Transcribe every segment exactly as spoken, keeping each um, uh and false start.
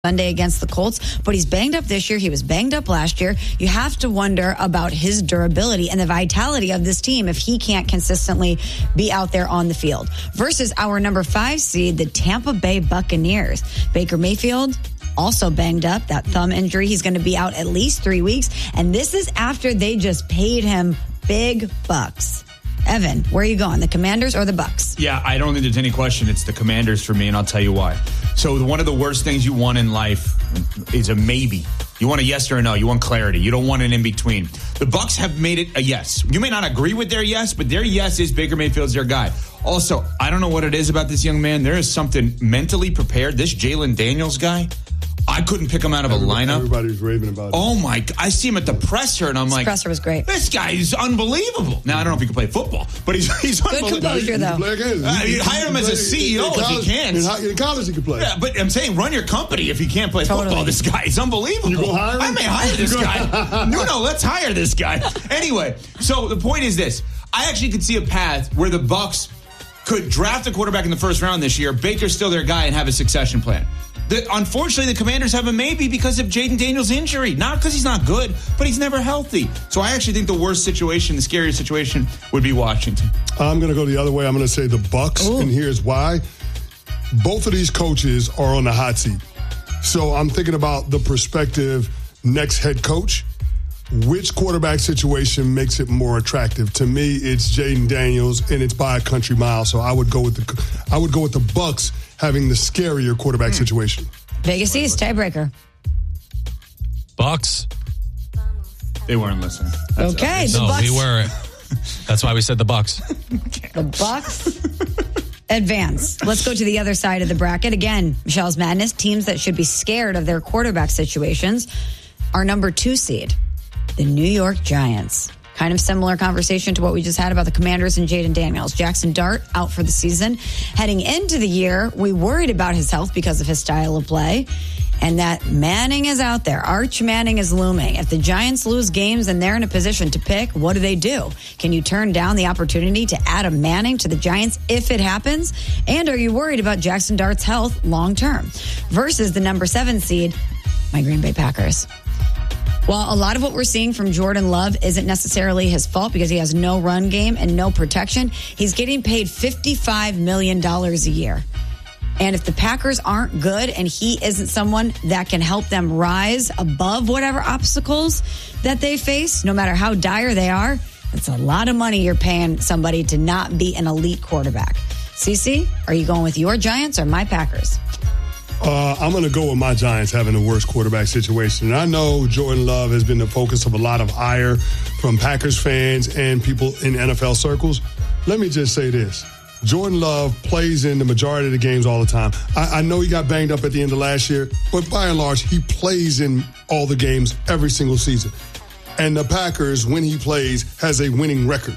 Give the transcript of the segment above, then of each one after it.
Sunday against the Colts, but he's banged up this year. He was banged up last year. You have to wonder about his durability and the vitality of this team if he can't consistently be out there on the field. Versus our number five seed, the Tampa Bay Buccaneers. Baker Mayfield, also banged up, that thumb injury. He's going to be out at least three weeks. And this is after they just paid him big bucks. Evan, where are you going? The Commanders or the Bucks? Yeah, I don't think there's any question. It's the Commanders for me, and I'll tell you why. So one of the worst things you want in life is a maybe. You want a yes or a no. You want clarity. You don't want an in-between. The Bucks have made it a yes. You may not agree with their yes, but their yes is Baker Mayfield's their guy. Also, I don't know what it is about this young man. There is something mentally prepared. This Jalen Daniels guy, I couldn't pick him out of a lineup. Everybody's raving about it. Oh, my. I see him at the presser, and I'm His like... presser was great. This guy is unbelievable. Now, I don't know if he can play football, but he's, he's Good unbelievable. composure, though. Uh, you hire him as a C E O if he can. In college, he can play. Yeah, but I'm saying run your company if he can't play Totally. football. This guy is unbelievable. You gonna hire him? I may hire this guy. No, no, let's hire this guy. Anyway, so the point is this. I actually could see a path where the Bucks could draft a quarterback in the first round this year, Baker's still their guy, and have a succession plan. The, unfortunately, the Commanders have a maybe because of Jaden Daniels' injury. Not because he's not good, but he's never healthy. So I actually think the worst situation, the scariest situation, would be Washington. I'm going to go the other way. I'm going to say the Bucks, Ooh. and here's why. Both of these coaches are on the hot seat. So I'm thinking about the prospective next head coach. Which quarterback situation makes it more attractive? To me, it's Jaden Daniels, and it's by a country mile. So I would go with the I would go with the Bucks having the scarier quarterback situation. Vegas East, tiebreaker. Bucks. They weren't listening. That's Okay, obvious. the No, Bucks. we were. That's why we said the Bucks. The Bucks advance. Let's go to the other side of the bracket. Again, Michelle's Madness, teams that should be scared of their quarterback situations. Our number two seed, the New York Giants. Kind of similar conversation to what we just had about the Commanders and Jaden Daniels. Jackson Dart out for the season. Heading into the year, we worried about his health because of his style of play. And that Manning is out there. Arch Manning is looming. If the Giants lose games and they're in a position to pick, what do they do? Can you turn down the opportunity to add a Manning to the Giants if it happens? And are you worried about Jackson Dart's health long term? Versus the number seven seed, my Green Bay Packers. Well, a lot of what we're seeing from Jordan Love isn't necessarily his fault because he has no run game and no protection. He's getting paid fifty-five million dollars a year. And if the Packers aren't good and he isn't someone that can help them rise above whatever obstacles that they face, no matter how dire they are, it's a lot of money you're paying somebody to not be an elite quarterback. Cece, are you going with your Giants or my Packers? Uh, I'm going to go with my Giants having the worst quarterback situation. And I know Jordan Love has been the focus of a lot of ire from Packers fans and people in N F L circles. Let me just say this. Jordan Love plays in the majority of the games all the time. I, I know he got banged up at the end of last year, but by and large, he plays in all the games every single season. And the Packers, when he plays, has a winning record.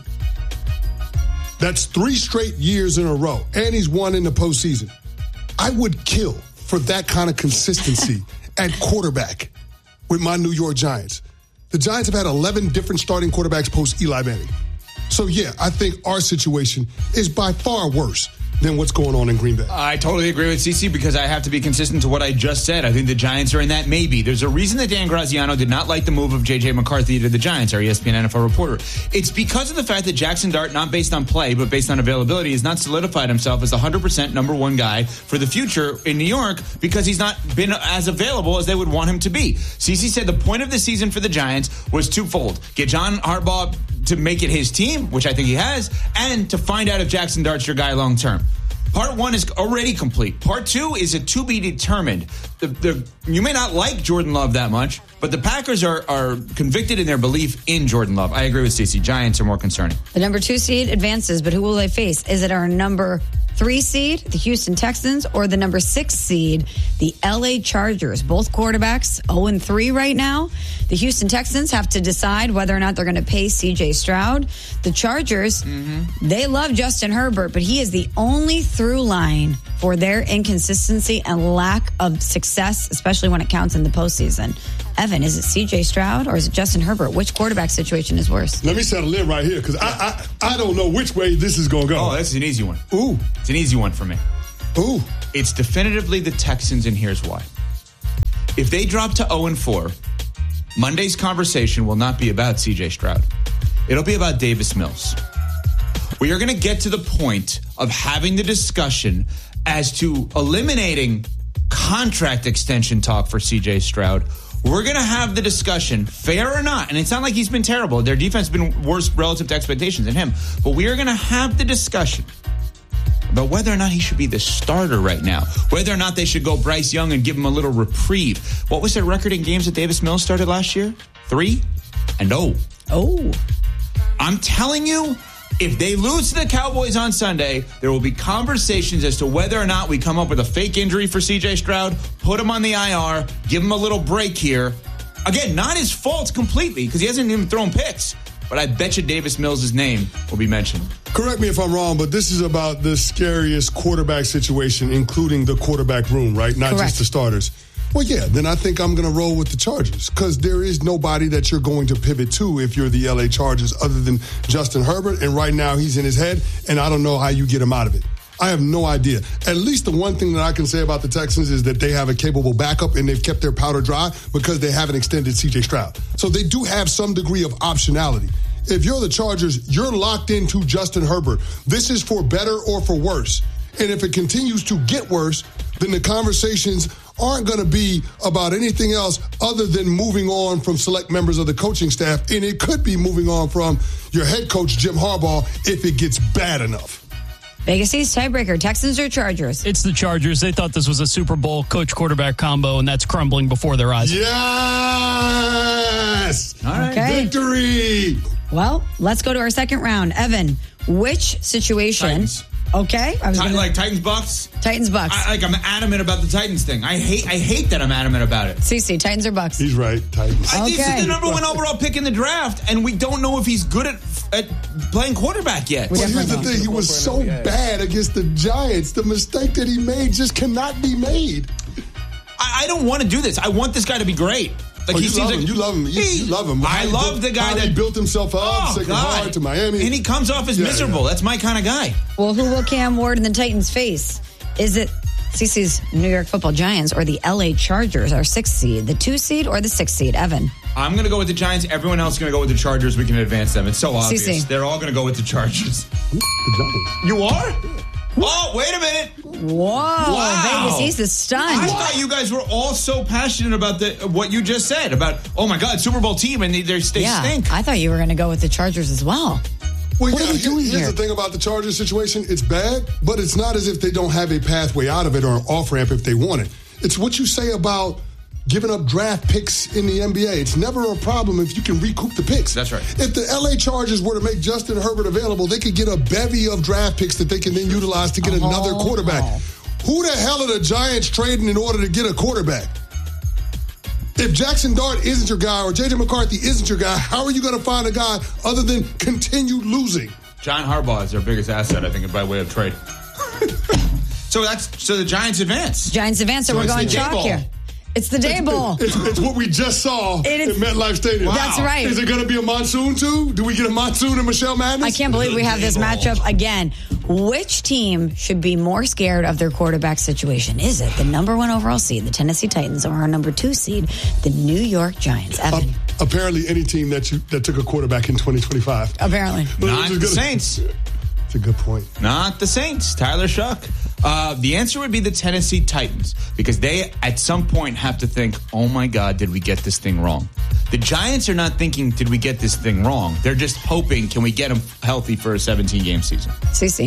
That's three straight years in a row, and he's won in the postseason. I would kill for that kind of consistency at quarterback with my New York Giants. The Giants have had eleven different starting quarterbacks post Eli Manning. So, yeah, I think our situation is by far worse than what's going on in Green Bay. I totally agree with Cece because I have to be consistent to what I just said. I think the Giants are in that maybe. There's a reason that Dan Graziano did not like the move of J J McCarthy to the Giants, our E S P N N F L reporter. It's because of the fact that Jackson Dart, not based on play, but based on availability, has not solidified himself as the one hundred percent number one guy for the future in New York because he's not been as available as they would want him to be. Cece said the point of the season for the Giants was twofold. Get John Harbaugh to make it his team, which I think he has, and to find out if Jackson Dart's your guy long term. Part one is already complete. Part two is a to be determined. The, the, you may not like Jordan Love that much, but the Packers are, are convicted in their belief in Jordan Love. I agree with Stacey. Giants are more concerning. The number two seed advances, but who will they face? Is it our number three seed, the Houston Texans, or the number six seed, the L A Chargers? Both quarterbacks oh and three right now. The Houston Texans have to decide whether or not they're going to pay C J Stroud. The Chargers, mm-hmm. they love Justin Herbert, but he is the only through line for their inconsistency and lack of success, especially when it counts in the postseason. Evan, is it C J Stroud or is it Justin Herbert? Which quarterback situation is worse? Let me settle in right here because I, I I don't know which way this is going to go. Oh, that's an easy one. Ooh. It's an easy one for me. Ooh. It's definitively the Texans, and here's why. If they drop to oh and four, Monday's conversation will not be about C J Stroud. It'll be about Davis Mills. We are going to get to the point of having the discussion as to eliminating contract extension talk for C J Stroud. We're going to have the discussion, fair or not, and it's not like he's been terrible. Their defense has been worse relative to expectations than him. But we are going to have the discussion about whether or not he should be the starter right now, whether or not they should go Bryce Young and give him a little reprieve. What was their record in games that Davis Mills started last year? Three and oh. Oh. I'm telling you, if they lose to the Cowboys on Sunday, there will be conversations as to whether or not we come up with a fake injury for C J Stroud, put him on the I R, give him a little break here. Again, not his fault completely because he hasn't even thrown picks. But I bet you Davis Mills' name will be mentioned. Correct me if I'm wrong, but this is about the scariest quarterback situation, including the quarterback room, right? Not Correct. just the starters. Well, yeah, then I think I'm going to roll with the Chargers because there is nobody that you're going to pivot to if you're the L A Chargers other than Justin Herbert. And right now he's in his head, and I don't know how you get him out of it. I have no idea. At least the one thing that I can say about the Texans is that they have a capable backup and they've kept their powder dry because they haven't extended C J Stroud. So they do have some degree of optionality. If you're the Chargers, you're locked into Justin Herbert. This is for better or for worse. And if it continues to get worse, then the conversations aren't going to be about anything else other than moving on from select members of the coaching staff. And it could be moving on from your head coach, Jim Harbaugh, if it gets bad enough. Vegas East tiebreaker, Texans or Chargers? It's the Chargers. They thought this was a Super Bowl coach-quarterback combo, and that's crumbling before their eyes. Yes! All right. Okay. Victory! Well, let's go to our second round. Evan, which situation... Titans. Okay. I was Ti- gonna, like Titans Bucks. Titans Bucks. I, like I'm adamant about the Titans thing. I hate. I hate that I'm adamant about it. Cece, Titans or Bucks? He's right, Titans. I, this Okay. is the number one overall pick in the draft, and we don't know if he's good at at playing quarterback yet. We But here's the definitely thing, he was so bad against the Giants. The mistake that he made just cannot be made. I, I don't want to do this. I want this guy to be great. Like Oh, he you, seems love like him. you love him. You, He- you love him. I How he love built- the guy how that he built himself up, Oh, Sacred God. Heart to Miami. And he comes off as Yeah, miserable. yeah. That's my kind of guy. Well, who will Cam Ward and the Titans face? Is it Cece's New York Football Giants or the L A Chargers, our sixth seed, the two seed or the sixth seed? Evan. I'm going to go with the Giants. Everyone else is going to go with the Chargers. We can advance them. It's so obvious. C C. They're all going to go with the Chargers. The Giants. You are? Oh, wait a minute. Whoa. Wow. Vegas East is I stunned. thought you guys were all so passionate about the what you just said about, oh my God, Super Bowl team, and they, they they yeah, stink. I thought you were going to go with the Chargers as well. Well, What yeah, are we here- doing here's here? the thing about the Chargers situation. It's bad, but it's not as if they don't have a pathway out of it or an off-ramp if they want it. It's what you say about giving up draft picks in the N B A. It's never a problem if you can recoup the picks. That's right. If the L A Chargers were to make Justin Herbert available, they could get a bevy of draft picks that they can then utilize to get Oh. another quarterback. Who the hell are the Giants trading in order to get a quarterback? If Jackson Dart isn't your guy or J J McCarthy isn't your guy, how are you going to find a guy other than continue losing? John Harbaugh is their biggest asset, I think, by way of trade. so that's so the Giants advance. Giants advance, so, So we're it's going the Day chalk Bowl. here. It's the day bowl. It's, it's what we just saw It is- in MetLife Stadium. Wow. That's right. Is it going to be a monsoon too? Do we get a monsoon in Michelle Madness? I can't believe we have this matchup again. Which team should be more scared of their quarterback situation? Is it the number one overall seed, the Tennessee Titans, or our number two seed, the New York Giants? Evan. Uh, apparently, any team that you that took a quarterback in twenty twenty-five. Apparently. Not Which is the gonna- Saints. It's a good point. Not the Saints. Tyler Shuck. Uh, the answer would be the Tennessee Titans because they, at some point, have to think, oh, my God, did we get this thing wrong? The Giants are not thinking, did we get this thing wrong? They're just hoping, can we get them healthy for a seventeen-game season? Cece.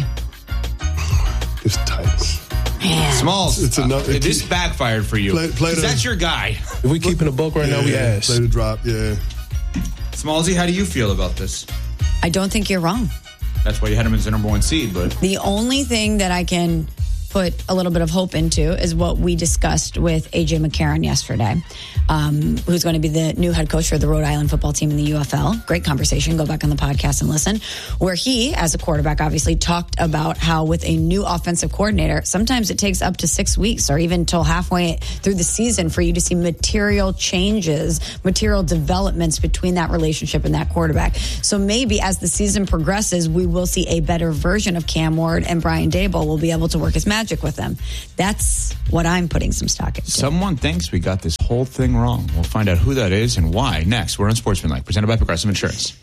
It's Titans. Man. Smalls, It's another- uh, this backfired for you. Play- play 'Cause the- that's your guy. If we keeping a book right now, we Yeah, ass. play the drop. Yeah. Smallsy, how do you feel about this? I don't think you're wrong. That's why you had him as the number one seed, but The only thing that I can put a little bit of hope into is what we discussed with A J McCarron yesterday, um, who's going to be the new head coach for the Rhode Island football team in the U F L. Great conversation. Go back on the podcast and listen, where he, as a quarterback, obviously talked about how with a new offensive coordinator, sometimes it takes up to six weeks or even till halfway through the season for you to see material changes, material developments between that relationship and that quarterback. So maybe as the season progresses, we will see a better version of Cam Ward, and Brian Daboll will be able to work his magic magic with him. That's what I'm putting some stock into. Someone thinks we got this whole thing wrong. We'll find out who that is and why next. We're on Sportsmanlike, presented by Progressive Insurance.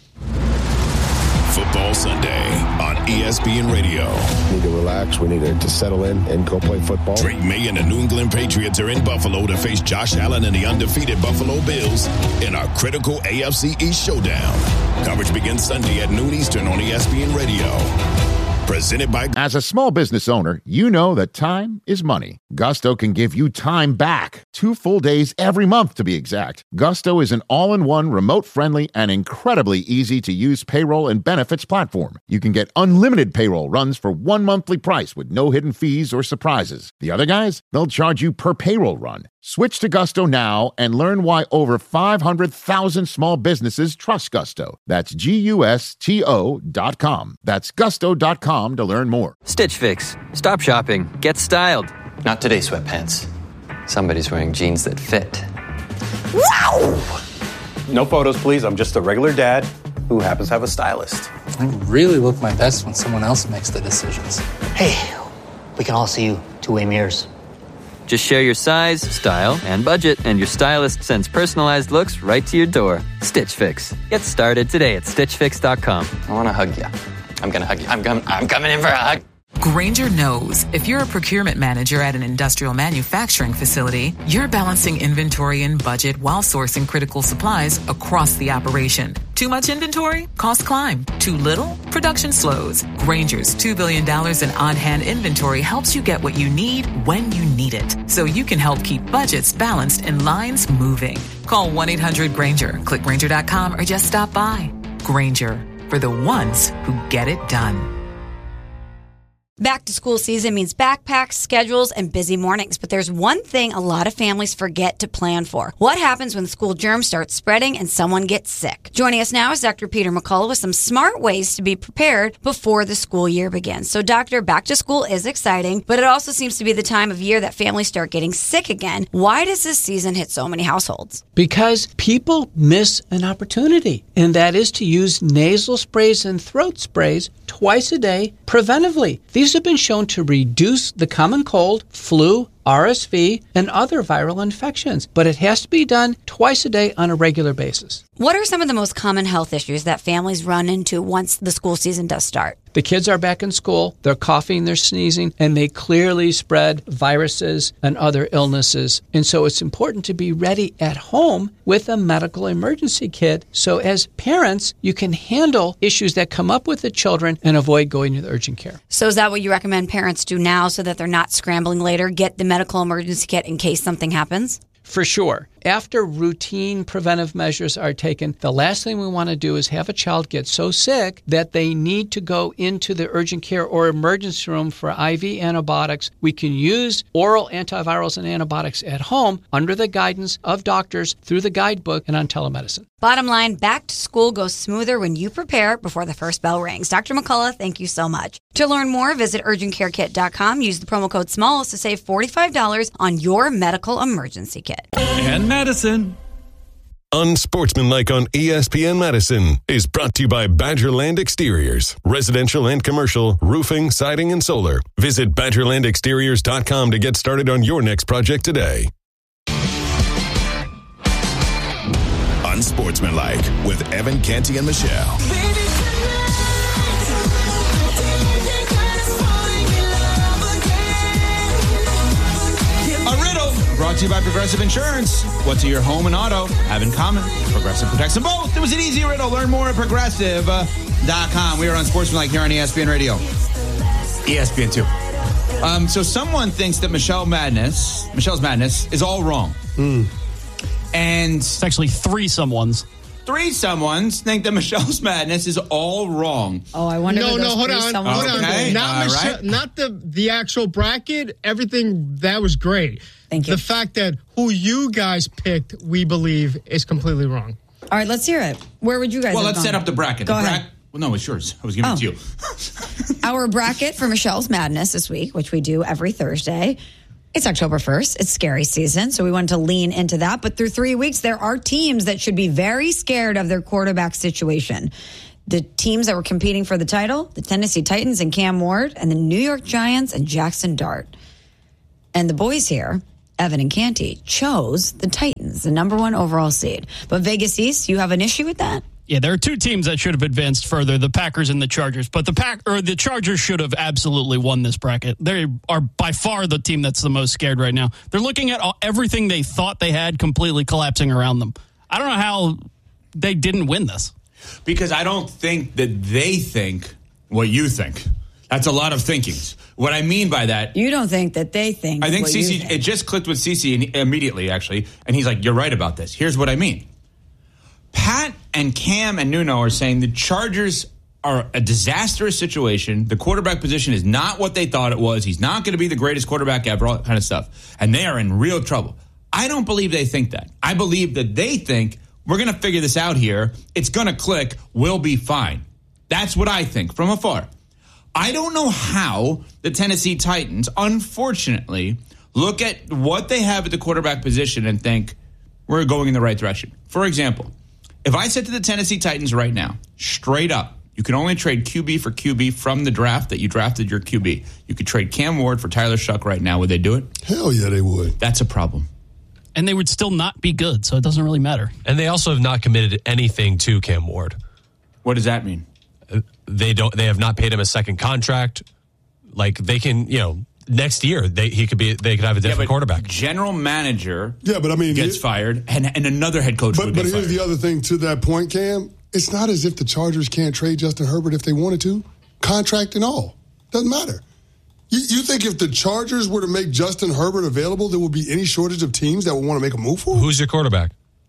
Football Sunday on E S P N Radio. We need to relax. We need to, to settle in and go play football. Drake May and the New England Patriots are in Buffalo to face Josh Allen and the undefeated Buffalo Bills in our critical A F C East showdown. Coverage begins Sunday at noon Eastern on E S P N Radio. Presented by... As a small business owner, you know that time is money. Gusto can give you time back. Two full days every month, to be exact. Gusto is an all-in-one, remote-friendly, and incredibly easy-to-use payroll and benefits platform. You can get unlimited payroll runs for one monthly price with no hidden fees or surprises. The other guys, they'll charge you per payroll run. Switch to Gusto now and learn why over five hundred thousand small businesses trust Gusto. That's G U S T O dot com. That's gusto dot com to learn more. Stitch Fix. Stop shopping. Get styled. Not today, sweatpants. Somebody's wearing jeans that fit. Wow! No photos, please. I'm just a regular dad who happens to have a stylist. I really look my best when someone else makes the decisions. Hey, we can all see you two-way mirrors. Just share your size, style, and budget, and your stylist sends personalized looks right to your door. Stitch Fix. Get started today at stitch fix dot com. I want to hug you. I'm going to hug you. I'm, com- I'm coming in for a hug. Grainger knows if you're a procurement manager at an industrial manufacturing facility, you're balancing inventory and budget while sourcing critical supplies across the operation. Too much inventory? Costs climb. Too little? Production slows. Grainger's two billion dollars in on-hand inventory helps you get what you need when you need it, so you can help keep budgets balanced and lines moving. Call one eight hundred Grainger, click Grainger dot com, or just stop by. Grainger, for the ones who get it done. Back to school season means backpacks, schedules, and busy mornings. But there's one thing a lot of families forget to plan for. What happens when school germs start spreading and someone gets sick? Joining us now is Doctor Peter McCullough with some smart ways to be prepared before the school year begins. So, Doctor, back to school is exciting, but it also seems to be the time of year that families start getting sick again. Why does this season hit so many households? Because people miss an opportunity, and that is to use nasal sprays and throat sprays twice a day preventively. These have been shown to reduce the common cold, flu, R S V, and other viral infections, but it has to be done twice a day on a regular basis. What are some of the most common health issues that families run into once the school season does start? The kids are back in school, they're coughing, they're sneezing, and they clearly spread viruses and other illnesses. And so it's important to be ready at home with a medical emergency kit. So as parents, you can handle issues that come up with the children and avoid going to the urgent care. So is that what you recommend parents do now so that they're not scrambling later? Get the medical emergency kit in case something happens? For sure. After routine preventive measures are taken, the last thing we want to do is have a child get so sick that they need to go into the urgent care or emergency room for I V antibiotics. We can use oral antivirals and antibiotics at home under the guidance of doctors through the guidebook and on telemedicine. Bottom line, back to school goes smoother when you prepare before the first bell rings. Doctor McCullough, thank you so much. To learn more, visit urgent care kit dot com. Use the promo code SMALLS to save forty-five dollars on your medical emergency kit. And Madison. Unsportsmanlike on E S P N Madison is brought to you by Badgerland Exteriors. Residential and commercial, roofing, siding, and solar. Visit badgerland exteriors dot com to get started on your next project today. Unsportsmanlike with Evan, Canty, and Michelle. A riddle brought to you by Progressive Insurance. What do your home and auto have in common? Progressive protects them both. It was an easy riddle. Learn more at progressive dot com. We are on Sportsmanlike here on E S P N Radio. E S P N two. Um, so someone thinks that Michelle Madness, Michelle's Madness is all wrong. Mm. And it's actually three someones. Three someones think that Michelle's Madness is all wrong. Oh, I wonder. No, if no, hold on, someones hold on. Okay. Not All Michelle, right. not the the actual bracket. Everything that was great. Thank you. The fact that who you guys picked, we believe, is completely wrong. All right, let's hear it. Where would you guys? Well, have let's gone? set up the bracket. Go the ahead. Bra- well, no, it's yours. I was giving Oh. it to you. Our bracket for Michelle's Madness this week, which we do every Thursday. It's October first. It's scary season, so we wanted to lean into that. But through three weeks, there are teams that should be very scared of their quarterback situation. The teams that were competing for the title, the Tennessee Titans and Cam Ward, and the New York Giants and Jackson Dart. And the boys here, Evan and Canty, chose the Titans, the number one overall seed. But Vegas East, you have an issue with that? Yeah, there are two teams that should have advanced further, the Packers and the Chargers. But the Pack or the Chargers should have absolutely won this bracket. They are by far the team that's the most scared right now. They're looking at all, everything they thought they had completely collapsing around them. I don't know how they didn't win this. Because I don't think that they think what you think. That's a lot of thinkings. What I mean by that... You don't think that they think I think what Cece, you think. it just clicked with Cece immediately, actually. And he's like, you're right about this. Here's what I mean. Pat and Cam and Nuno are saying the Chargers are a disastrous situation. The quarterback position is not what they thought it was. He's not going to be the greatest quarterback ever, all that kind of stuff. And they are in real trouble. I don't believe they think that. I believe that they think... We're going to figure this out here. It's going to click. We'll be fine. That's what I think from afar. I don't know how the Tennessee Titans, unfortunately, look at what they have at the quarterback position and think we're going in the right direction. For example, if I said to the Tennessee Titans right now, straight up, you can only trade Q B for Q B from the draft that you drafted your Q B. You could trade Cam Ward for Tyler Shuck right now. Would they do it? Hell yeah, they would. That's a problem. And they would still not be good, so it doesn't really matter. And they also have not committed anything to Cam Ward. What does that mean? They don't. They have not paid him a second contract. Like they can, you know, next year they he could be. They could have a different yeah, quarterback. General manager. Yeah, but I mean, gets it, fired, and and another head coach. But would but get here's fired. the other thing to that point, Cam. It's not as if the Chargers can't trade Justin Herbert if they wanted to, contract and all. Doesn't matter. You, you think if the Chargers were to make Justin Herbert available, there would be any shortage of teams that would want to make a move for him? Who's your quarterback?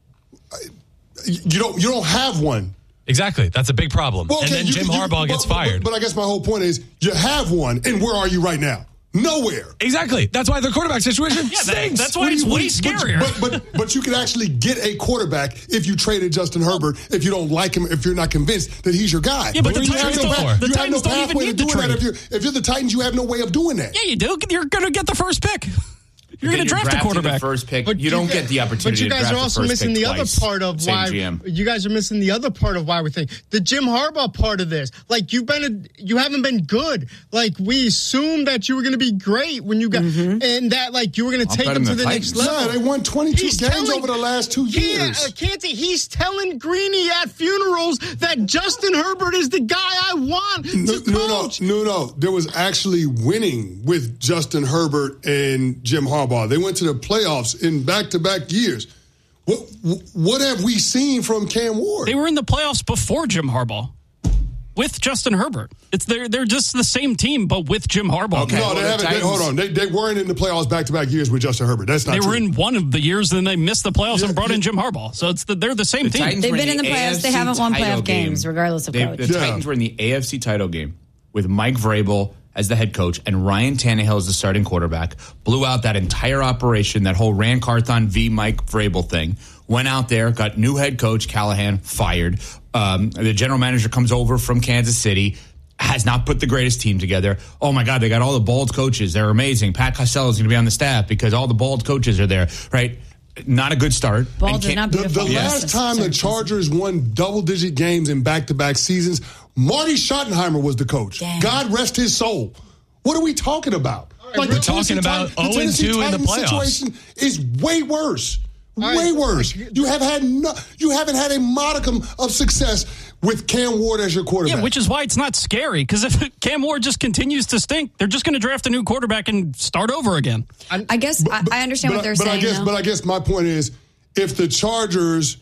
You don't. You don't have one. Exactly. That's a big problem. Well, okay, and then you, Jim you, Harbaugh but, gets but, fired. But, but I guess my whole point is you have one, and where are you right now? Nowhere. Exactly. That's why the quarterback situation yeah, stinks. That, that's why it's you, way but, scarier. But, but, but but you can actually get a quarterback if you traded Justin Herbert, if you don't like him, if you're not convinced that he's your guy. Yeah, but the you Titans have no, don't- the you have Titans no don't even pathway need to the doing that. trade. If you're, if you're the Titans, you have no way of doing that. Yeah, you do. You're going to get the first pick. You're going to draft a drafting quarterback. The first pick. But you don't you get the opportunity. But you guys to draft are also the first missing pick the other twice. part of Same why G M. you guys are missing the other part of why we think the Jim Harbaugh part of this. Like you've been, a, you haven't been good. Like we assumed that you were going to be great when you got, mm-hmm. and that like you were going to I'll take bet them him to the the Titans. next level. Yeah, they won twenty-two He's games telling- over the last two years. Yeah, uh, Canty, he's telling Greeny at funerals that Justin Herbert is the guy I want to No, no, coach. no, no, no. There was actually winning with Justin Herbert and Jim Harbaugh. They went to the playoffs in back-to-back years. What what have we seen from Cam Ward? They were in the playoffs before Jim Harbaugh with Justin Herbert. It's they're they're just the same team, but with Jim Harbaugh. Okay. No, Well, they the haven't. They, Titans- hold on. They, they weren't in the playoffs back-to-back years with Justin Herbert. That's not They true. were in one of the years, and then they missed the playoffs Yeah, and brought yeah. in Jim Harbaugh. So it's the, they're the same The team. Titans They've were been in the A playoffs. F They C haven't won title playoff games, regardless of They- coach. The Yeah. Titans were in the A F C title game with Mike Vrabel as the head coach and Ryan Tannehill as the starting quarterback. Blew out that entire operation, that whole Rand Carthon v. Mike Vrabel thing. Went out there, got new head coach Callahan fired. Um, the general manager comes over from Kansas City. Has not put the greatest team together. Oh my God, they got all the bald coaches. They're amazing. Pat Costello is going to be on the staff because all the bald coaches are there, right? Not a good start. Bald And did can't- not be The, a the focus. last time the Chargers won double-digit games in back-to-back seasons, Marty Schottenheimer was the coach. Damn. God rest his soul. What are we talking about? We're the talking Tennessee about Titan- the oh and Tennessee two in the Titans playoffs. situation is way worse. right. Way worse. You have had no, you haven't had a modicum of success with Cam Ward as your quarterback. Yeah, which is why it's not scary. Because if Cam Ward just continues to stink, they're just going to draft a new quarterback and start over again. I guess I, I understand but, what they're but saying. I guess, though. but I guess my point is, if the Chargers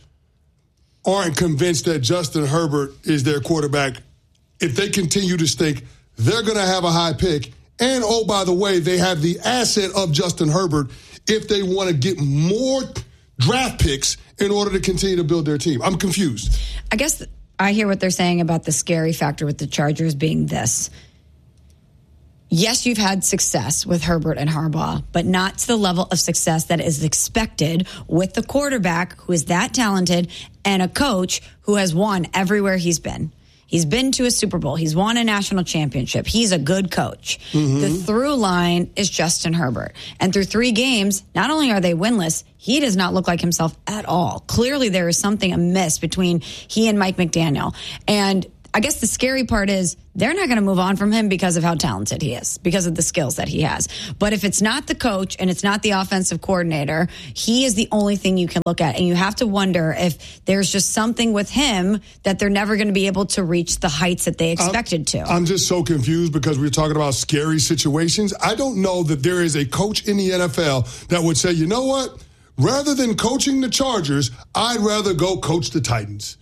aren't convinced that Justin Herbert is their quarterback, if they continue to stink, they're going to have a high pick. And, oh, by the way, they have the asset of Justin Herbert if they want to get more draft picks in order to continue to build their team. I'm confused. I guess I hear what they're saying about the scary factor with the Chargers being this. Yes, you've had success with Herbert and Harbaugh, but not to the level of success that is expected with the quarterback who is that talented and a coach who has won everywhere he's been. He's been to a Super Bowl. He's won a national championship. He's a good coach. Mm-hmm. The through line is Justin Herbert. And through three games, not only are they winless, he does not look like himself at all. Clearly, there is something amiss between he and Mike McDaniel. And I guess the scary part is they're not going to move on from him because of how talented he is, because of the skills that he has. But if it's not the coach and it's not the offensive coordinator, he is the only thing you can look at. And you have to wonder if there's just something with him that they're never going to be able to reach the heights that they expected I'm, to. I'm just so confused because we're talking about scary situations. I don't know that there is a coach in the N F L that would say, you know what? Rather than coaching the Chargers, I'd rather go coach the Titans.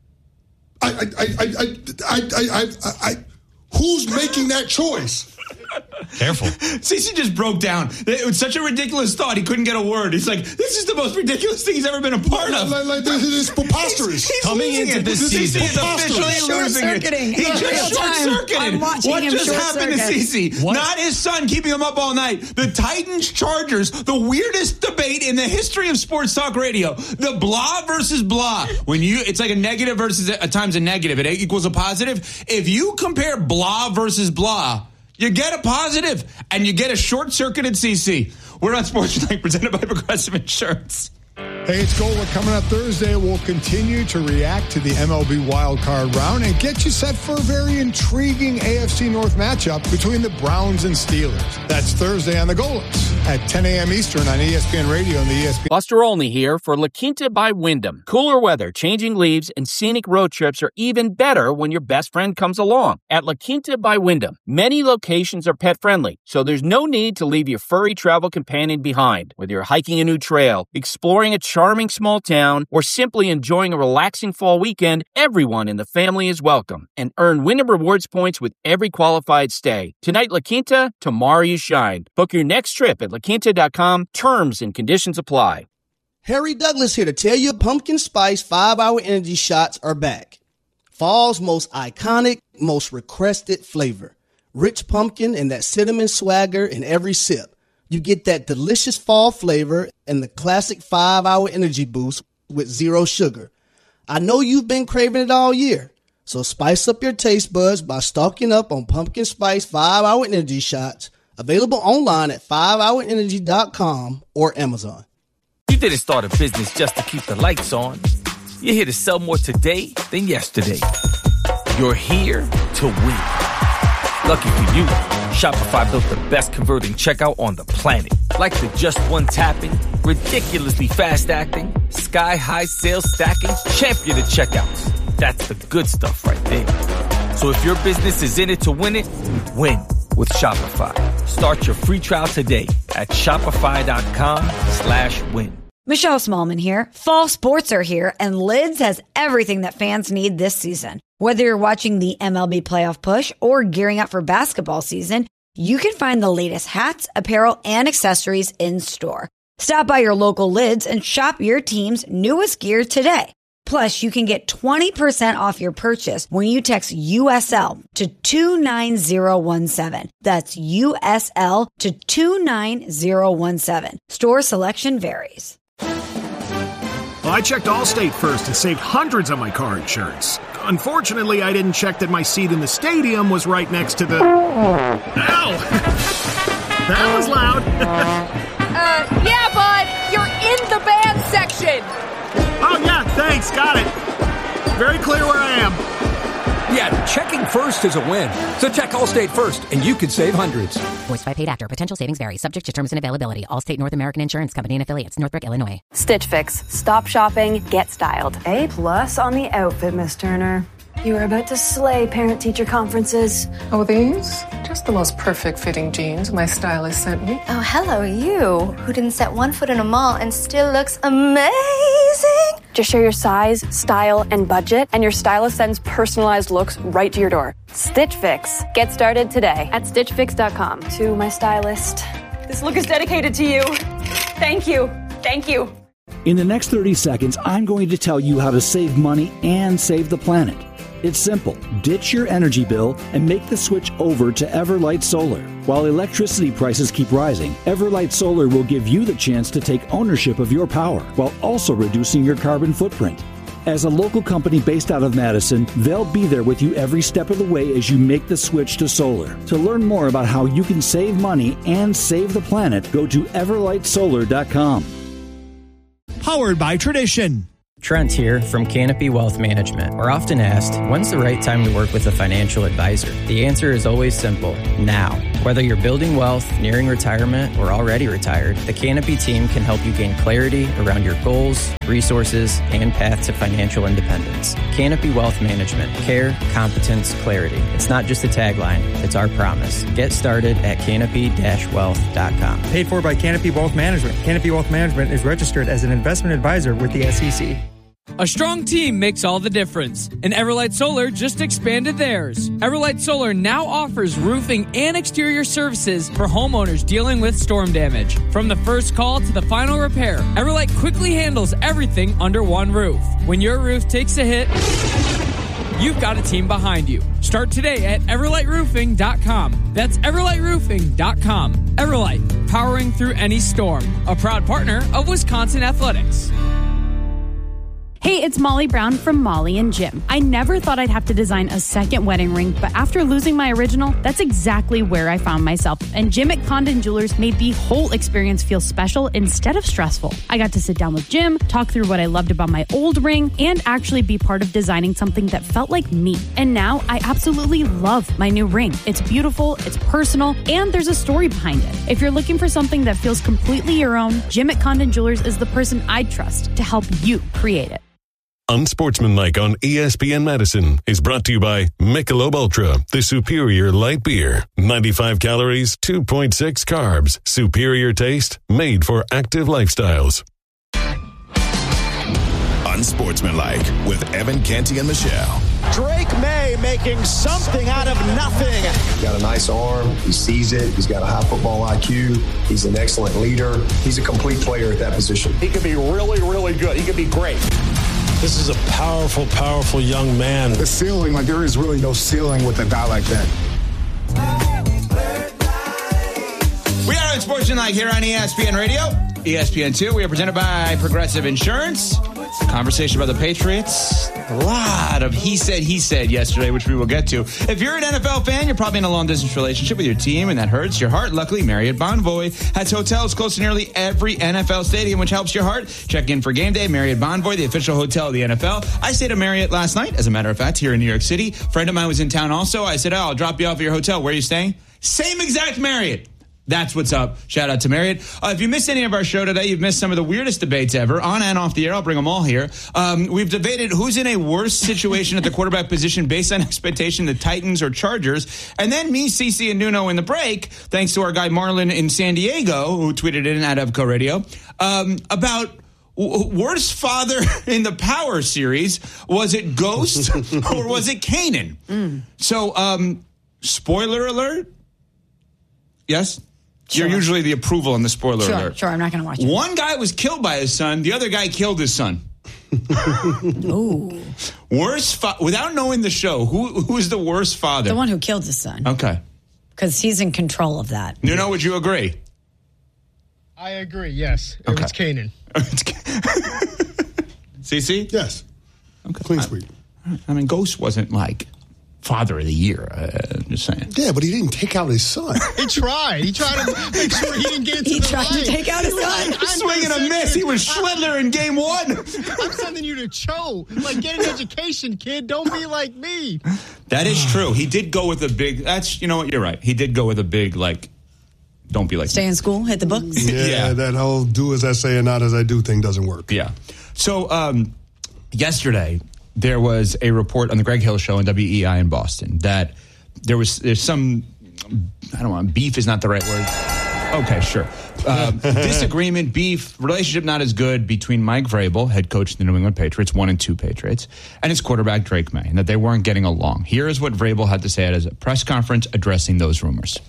I, I, I, I, I, I, I, I who's making that choice? Careful. Cece just broke down. It was such a ridiculous thought. He couldn't get a word. He's like, this is the most ridiculous thing he's ever been a part of. Like, like this is preposterous. He's, he's Coming into it. this Cece season. is officially losing it. He just short-circuited. What just happened to Cece? What? Not his son keeping him up all night. The Titans Chargers, the weirdest debate in the history of sports talk radio. The blah versus blah. When you, it's like a negative versus a times a negative. It equals a positive. If you compare blah versus blah, you get a positive, and you get a short-circuited C C. We're on Sports Night, presented by Progressive Insurance. Hey, it's Gola. Coming up Thursday, we'll continue to react to the M L B wildcard round and get you set for a very intriguing A F C North matchup between the Browns and Steelers. That's Thursday on the Golas at ten a.m. Eastern on E S P N Radio and the E S P N. Buster Olney here for La Quinta by Wyndham. Cooler weather, changing leaves, and scenic road trips are even better when your best friend comes along. At La Quinta by Wyndham, many locations are pet-friendly, so there's no need to leave your furry travel companion behind. Whether you're hiking a new trail, exploring a charming small town, or simply enjoying a relaxing fall weekend, everyone in the family is welcome. And earn Wyndham Rewards points with every qualified stay. Tonight, La Quinta, tomorrow you shine. Book your next trip at la quinta dot com. Terms and conditions apply. Harry Douglas here to tell you pumpkin spice five-hour energy shots are back. Fall's most iconic, most requested flavor. Rich pumpkin and that cinnamon swagger in every sip. You get that delicious fall flavor and the classic five-hour energy boost with zero sugar. I know you've been craving it all year, so spice up your taste buds by stocking up on pumpkin spice five-hour energy shots, available online at five hour energy dot com or Amazon. You didn't start a business just to keep the lights on. You're here to sell more today than yesterday. You're here to win. Lucky for you, Shopify built the best converting checkout on the planet. Like the just one tapping, ridiculously fast acting, sky-high sales stacking, champion of checkouts. That's the good stuff right there. So if your business is in it to win it, win with Shopify. Start your free trial today at shopify.com slash win. Michelle Smallman here. Fall sports are here, and Lids has everything that fans need this season. Whether you're watching the M L B playoff push or gearing up for basketball season, you can find the latest hats, apparel, and accessories in store. Stop by your local Lids and shop your team's newest gear today. Plus, you can get twenty percent off your purchase when you text U S L to two nine zero one seven. That's U S L to two nine zero one seven. Store selection varies. Well, I checked Allstate first and saved hundreds on my car insurance. Unfortunately, I didn't check that my seat in the stadium was right next to the... Ow! That was loud. uh, yeah, bud, you're in the band section. Oh, yeah, thanks, got it. Very clear where I am. Yeah, checking first is a win. So check Allstate first, and you could save hundreds. Voiced by paid actor. Potential savings vary. Subject to terms and availability. Allstate North American Insurance Company and affiliates. Northbrook, Illinois. Stitch Fix. Stop shopping. Get styled. A plus on the outfit, Miss Turner. You are about to slay parent-teacher conferences. Oh, these? Just the most perfect fitting jeans my stylist sent me. Oh, hello, you, who didn't set one foot in a mall and still looks amazing. Just share your size, style, and budget, and your stylist sends personalized looks right to your door. Stitch Fix. Get started today at stitch fix dot com. To my stylist, this look is dedicated to you. Thank you. Thank you. In the next thirty seconds, I'm going to tell you how to save money and save the planet. It's simple. Ditch your energy bill and make the switch over to Everlight Solar. While electricity prices keep rising, Everlight Solar will give you the chance to take ownership of your power while also reducing your carbon footprint. As a local company based out of Madison, they'll be there with you every step of the way as you make the switch to solar. To learn more about how you can save money and save the planet, go to everlight solar dot com. Powered by Tradition. Trent here from Canopy Wealth Management. We're often asked, when's the right time to work with a financial advisor? The answer is always simple, now. Whether you're building wealth, nearing retirement, or already retired, the Canopy team can help you gain clarity around your goals, resources, and path to financial independence. Canopy Wealth Management. Care, competence, clarity. It's not just a tagline, it's our promise. Get started at canopy dash wealth dot com. Paid for by Canopy Wealth Management. Canopy Wealth Management is registered as an investment advisor with the S E C. A strong team makes all the difference, and Everlight Solar just expanded theirs. Everlight Solar now offers roofing and exterior services for homeowners dealing with storm damage. From the first call to the final repair, Everlight quickly handles everything under one roof. When your roof takes a hit, you've got a team behind you. Start today at everlight roofing dot com. That's everlight roofing dot com. Everlight, powering through any storm. A proud partner of Wisconsin Athletics. Hey, it's Molly Brown from Molly and Jim. I never thought I'd have to design a second wedding ring, but after losing my original, that's exactly where I found myself. And Jim at Condon Jewelers made the whole experience feel special instead of stressful. I got to sit down with Jim, talk through what I loved about my old ring, and actually be part of designing something that felt like me. And now I absolutely love my new ring. It's beautiful, it's personal, and there's a story behind it. If you're looking for something that feels completely your own, Jim at Condon Jewelers is the person I'd trust to help you create it. Unsportsmanlike on E S P N Madison is brought to you by Michelob Ultra, the superior light beer. ninety-five calories, two point six carbs. Superior taste, made for active lifestyles. Unsportsmanlike with Evan Canty and Michelle. Drake May making something out of nothing. He's got a nice arm. He sees it. He's got a high football I Q. He's an excellent leader. He's a complete player at that position. He could be really, really good. He could be great. This is a powerful, powerful young man. The ceiling, like there is really no ceiling with a guy like that. We are Unsportsmanlike here on E S P N Radio, E S P N two. We are presented by Progressive Insurance. Conversation about the Patriots. A lot of he said, he said yesterday, which we will get to. If you're an N F L fan, you're probably in a long-distance relationship with your team, and that hurts your heart. Luckily, Marriott Bonvoy has hotels close to nearly every N F L stadium, which helps your heart. Check in for game day. Marriott Bonvoy, the official hotel of the N F L. I stayed at Marriott last night, as a matter of fact, here in New York City. A friend of mine was in town also. I said, oh, I'll drop you off at your hotel. Where are you staying? Same exact Marriott. That's what's up. Shout out to Marriott. Uh, if you missed any of our show today, you've missed some of the weirdest debates ever, on and off the air. I'll bring them all here. Um, we've debated who's in a worse situation at the quarterback position based on expectation, the Titans or Chargers. And then me, Cece, and Nuno in the break, thanks to our guy Marlon in San Diego, who tweeted in at Evco Radio, um, about w- worst father in the Power series. Was it Ghost or was it Kanan? Mm. So, um, spoiler alert. Yes? Sure. You're usually the approval on the spoiler sure, alert. Sure, I'm not going to watch it. One guy was killed by his son. The other guy killed his son. Ooh. Worst fa- without knowing the show, who who is the worst father? The one who killed his son. Okay. Because he's in control of that. Nuno, would you agree? I agree, yes. It okay. was Kanan. Cece? Yes. Okay. Clean sweep. I, I mean, Ghost wasn't like father of the year. Uh, I'm just saying. Yeah, but he didn't take out his son. He tried. He tried to make sure he didn't get into he the tried line. to take out his son. Like, swinging a miss. He was Schledler in game one. I'm sending you to Cho. Like, get an education, kid. Don't be like me. That is true. He did go with a big. That's you know what. You're right. He did go with a big like. Don't be like stay me. in school, hit the books. Yeah, yeah, that whole do as I say and not as I do thing doesn't work. Yeah. So um, yesterday there was a report on the Greg Hill Show on W E I in Boston that there was there's some I don't want beef is not the right word. Okay, sure. Uh, disagreement, beef, relationship not as good between Mike Vrabel, head coach of the New England Patriots, one and two Patriots, and his quarterback Drake May, and that they weren't getting along. Here is what Vrabel had to say at his press conference addressing those rumors.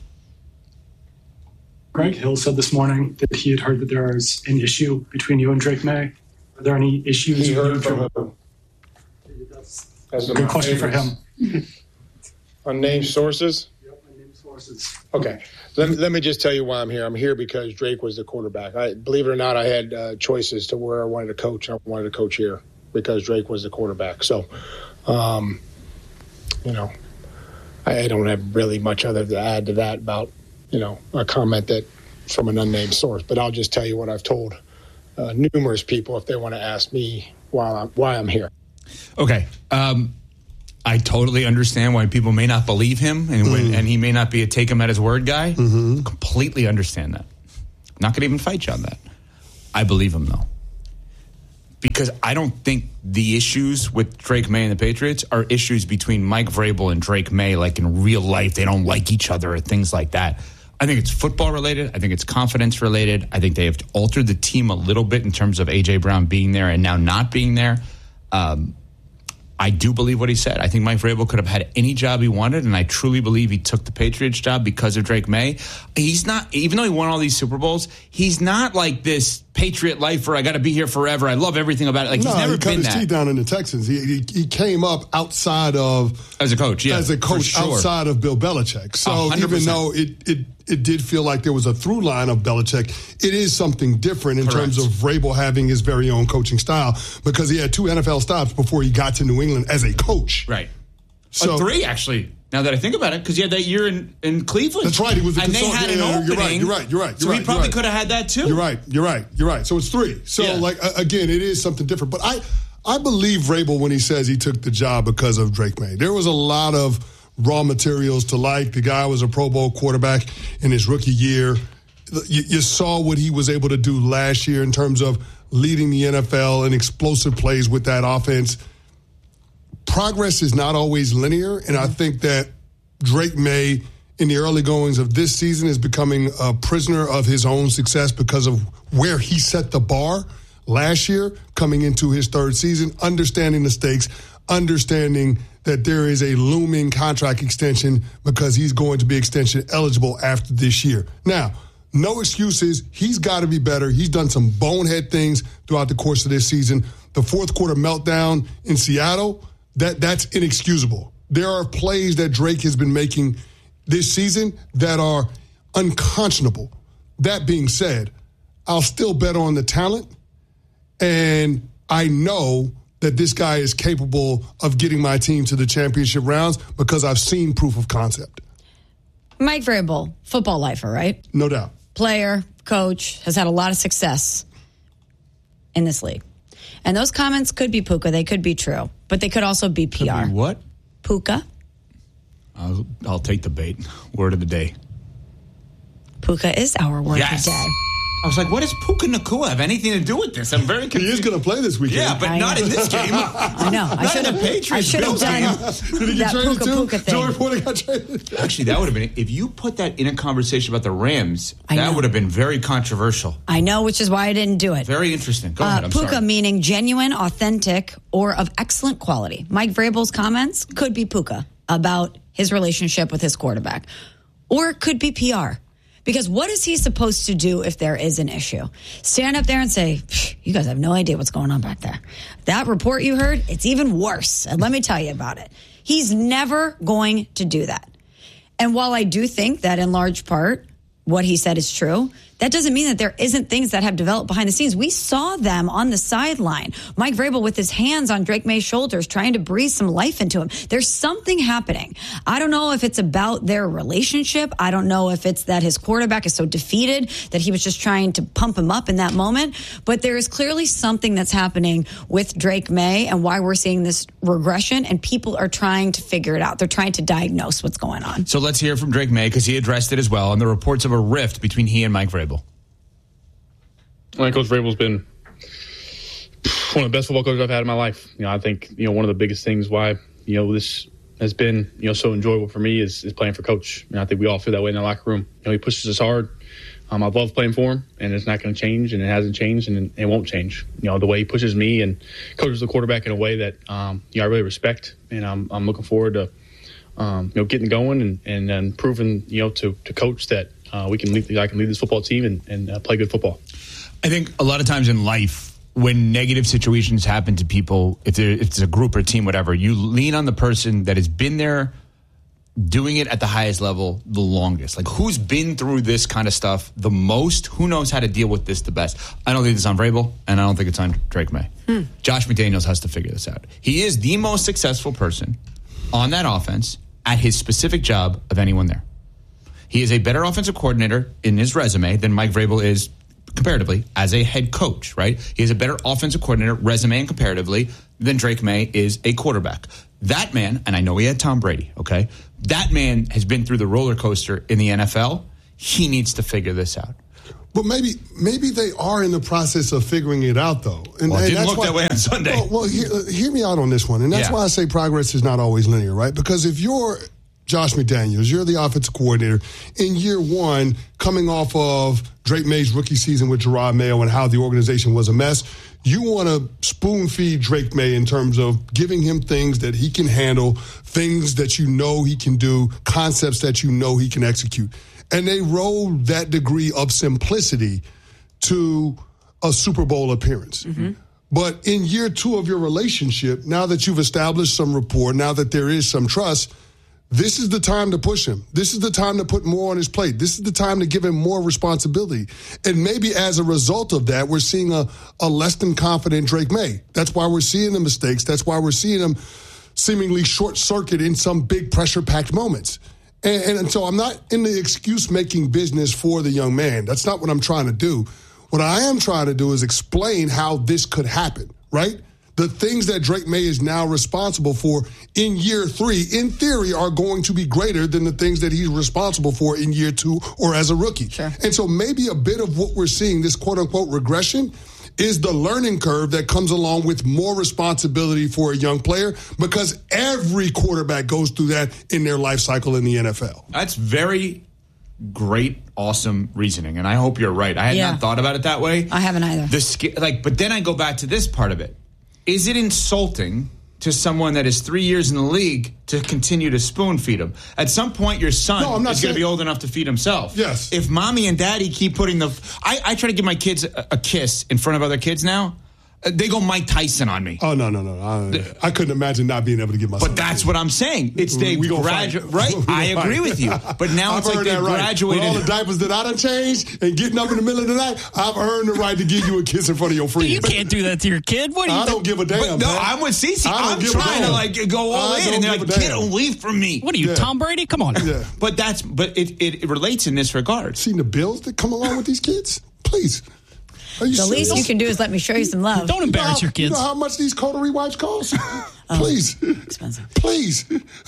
Greg Hill said this morning that he had heard that there is an issue between you and Drake May. Are there any issues? He heard from him. That's a good question for him. Unnamed sources? Yep, unnamed sources. Okay. Let me, let me just tell you why I'm here. I'm here because Drake was the quarterback. I, believe it or not, I had uh, choices to where I wanted to coach. I wanted to coach here because Drake was the quarterback. So, um, you know, I, I don't have really much other to add to that about, you know, a comment that from an unnamed source. But I'll just tell you what I've told uh, numerous people if they want to ask me why I'm, why I'm here. Okay. Um, I totally understand why people may not believe him and, when, mm. and he may not be a take him at his word guy. Mm-hmm. Completely understand that. Not going to even fight you on that. I believe him, though. Because I don't think the issues with Drake May and the Patriots are issues between Mike Vrabel and Drake May, like in real life. They don't like each other or things like that. I think it's football related. I think it's confidence related. I think they have altered the team a little bit in terms of A J. Brown being there and now not being there. Um, I do believe what he said. I think Mike Vrabel could have had any job he wanted, and I truly believe he took the Patriots job because of Drake May. He's not, even though he won all these Super Bowls, he's not like this Patriot lifer. I got to be here forever. I love everything about it. Like no, he's never he cut been his that. teeth down in the Texans. He, he he came up outside of as a coach, yeah, as a coach sure. outside of Bill Belichick. So one hundred percent. Even though it it it did feel like there was a through line of Belichick, it is something different in Correct. terms of Vrabel having his very own coaching style because he had two N F L stops before he got to New England as a coach. Right. So uh, three actually. Now that I think about it, because he had that year in, in Cleveland. That's right. He was a and they consultant. had an yeah, opening. You're right. You're right. You're right. You're so right, he probably right. could have had that too. You're right. You're right. You're right. So it's three. So Yeah. like uh, again, it is something different. But I I believe Vrabel when he says he took the job because of Drake May. There was a lot of raw materials to like. The guy was a Pro Bowl quarterback in his rookie year. You, you saw what he was able to do last year in terms of leading the N F L and explosive plays with that offense. Progress is not always linear, and I think that Drake May, in the early goings of this season, is becoming a prisoner of his own success because of where he set the bar last year, coming into his third season, understanding the stakes, understanding that there is a looming contract extension because he's going to be extension eligible after this year. Now, no excuses. He's got to be better. He's done some bonehead things throughout the course of this season. The fourth quarter meltdown in Seattle, that that's inexcusable. There are plays that Drake has been making this season that are unconscionable. That being said, I'll still bet on the talent, and I know that this guy is capable of getting my team to the championship rounds because I've seen proof of concept. Mike Vrabel, football lifer, right? No doubt. Player, coach, has had a lot of success in this league. And those comments could be Puka. They could be true. But they could also be P R. Could be what? Puka. I'll, I'll take the bait. Word of the day. Puka is our word Yes. of the day. I was like, what does Puka Nacua have anything to do with this? I'm very confused. He is going to play this weekend. Yeah, but I not know. in this game. I know. I Not should in the have. Patriots I should have Bills done game. Did he get that traded Puka too? Puka thing. Joey Porter got traded. Actually, that would have been, if you put that in a conversation about the Rams, I that know. would have been very controversial. I know, which is why I didn't do it. Very interesting. Go Uh, ahead. I'm Puka sorry. meaning genuine, authentic, or of excellent quality. Mike Vrabel's comments could be Puka about his relationship with his quarterback. Or it could be P R. Because what is he supposed to do if there is an issue? Stand up there and say, you guys have no idea what's going on back there. That report you heard, it's even worse. And let me tell you about it. He's never going to do that. And while I do think that in large part what he said is true, that doesn't mean that there isn't things that have developed behind the scenes. We saw them on the sideline. Mike Vrabel with his hands on Drake May's shoulders trying to breathe some life into him. There's something happening. I don't know if it's about their relationship. I don't know if it's that his quarterback is so defeated that he was just trying to pump him up in that moment. But there is clearly something that's happening with Drake May and why we're seeing this regression, and people are trying to figure it out. They're trying to diagnose what's going on. So let's hear from Drake May because he addressed it as well on the reports of a rift between he and Mike Vrabel. Well, Coach Vrabel's been one of the best football coaches I've had in my life. You know, I think, you know, one of the biggest things why, you know, this has been, you know, so enjoyable for me is, is playing for Coach. And I think we all feel that way in the locker room. You know, he pushes us hard. Um, I love playing for him, and it's not going to change, and it hasn't changed, and it won't change. You know, the way he pushes me and coaches the quarterback in a way that, um, you know, I really respect, and I'm, I'm looking forward to, um, you know, getting going and, and, and proving, you know, to, to Coach that uh, we can lead, I can lead this football team and, and uh, play good football. I think a lot of times in life, when negative situations happen to people, if, if it's a group or team, whatever, you lean on the person that has been there doing it at the highest level the longest. Like, who's been through this kind of stuff the most? Who knows how to deal with this the best? I don't think it's on Vrabel, and I don't think it's on Drake May. Hmm. Josh McDaniels has to figure this out. He is the most successful person on that offense at his specific job of anyone there. He is a better offensive coordinator in his resume than Mike Vrabel is comparatively, as a head coach, right? He has a better offensive coordinator, resume and comparatively, than Drake May is a quarterback. That man, and I know he had Tom Brady, okay? That man has been through the roller coaster in the N F L. He needs to figure this out. But maybe maybe they are in the process of figuring it out, though. And, well, it and didn't that's look why, that way on Sunday. Well, well hear, hear me out on this one. And that's yeah. why I say progress is not always linear, right? Because if you're Josh McDaniels, you're the offensive coordinator, in year one, coming off of Drake May's rookie season with Gerard Mayo and how the organization was a mess, you want to spoon feed Drake May in terms of giving him things that he can handle, things that you know he can do, concepts that you know he can execute. And they roll that degree of simplicity to a Super Bowl appearance. Mm-hmm. But in year two of your relationship, now that you've established some rapport, now that there is some trust, this is the time to push him. This is the time to put more on his plate. This is the time to give him more responsibility. And maybe as a result of that, we're seeing a, a less than confident Drake May. That's why we're seeing the mistakes. That's why we're seeing him seemingly short-circuit in some big pressure-packed moments. And, and, and so I'm not in the excuse-making business for the young man. That's not what I'm trying to do. What I am trying to do is explain how this could happen, right? The things that Drake May is now responsible for in year three, in theory, are going to be greater than the things that he's responsible for in year two or as a rookie. Sure. And so maybe a bit of what we're seeing, this quote-unquote regression, is the learning curve that comes along with more responsibility for a young player, because every quarterback goes through that in their life cycle in the N F L. That's very great, awesome reasoning, and I hope you're right. I had Yeah. not thought about it that way. I haven't either. The like, but then I go back to this part of it. Is it insulting to someone that is three years in the league to continue to spoon feed him? At some point, your son No, I'm not is going saying- to be old enough to feed himself. Yes. If mommy and daddy keep putting the... I, I try to give my kids a, a kiss in front of other kids now. Uh, They go Mike Tyson on me. Oh, no, no, no. I, I couldn't imagine not being able to give myself But that's what I'm saying. It's they We gonna graduate. fight. Right? We gonna I agree fight. with you. But now I've it's like earned they that right. graduated. With all the diapers that I done changed and getting up in the middle of the night, I've earned the right to give you a kiss in front of your friends. You can't do that to your kid. What do you I don't give a damn. But no, man. I'm with Cece. I don't I'm give a trying to damn. like go all I in, don't and they're give like, a "Kid, damn." don't leave from me." What are you, Yeah. Tom Brady? Come on. Yeah. But that's but it, it, it relates in this regard. Seen the bills that come along with these kids? Please. Are you The serious? least you can do is let me show you some love. Don't embarrass You know how- your kids. You know how much these coterie wipes cost? Please. Expensive. Please.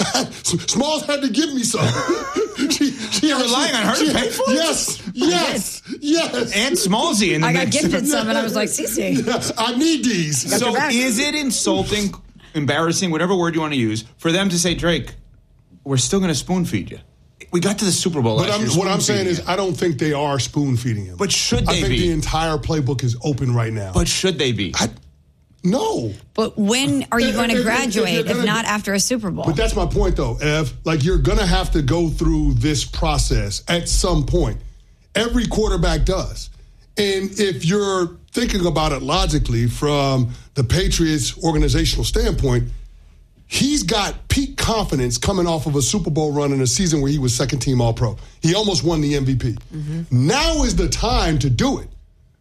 Smalls had to give me some. she, she You're actually- relying on her to she- pay for it? Yes. Yes. Yes. And Smallsy in the I got mix. gifted some, and I was like, Cece. Yeah, I need these. Got So your back. is it insulting, embarrassing, whatever word you want to use, for them to say, Drake, we're still going to spoon feed you? We got to the Super Bowl But last I'm, year, what I'm saying spoon-feeding is, you. I don't think they are spoon feeding him. But should I they think be? the entire playbook is open right now. But should they be? I, no. But when are you going If- to if- if graduate you're if gonna- not after a Super Bowl? But that's my point, though, Ev. Like, you're going to have to go through this process at some point. Every quarterback does. And if you're thinking about it logically from the Patriots' organizational standpoint, he's got peak confidence coming off of a Super Bowl run in a season where he was second-team All-Pro. He almost won the M V P. Mm-hmm. Now is the time to do it.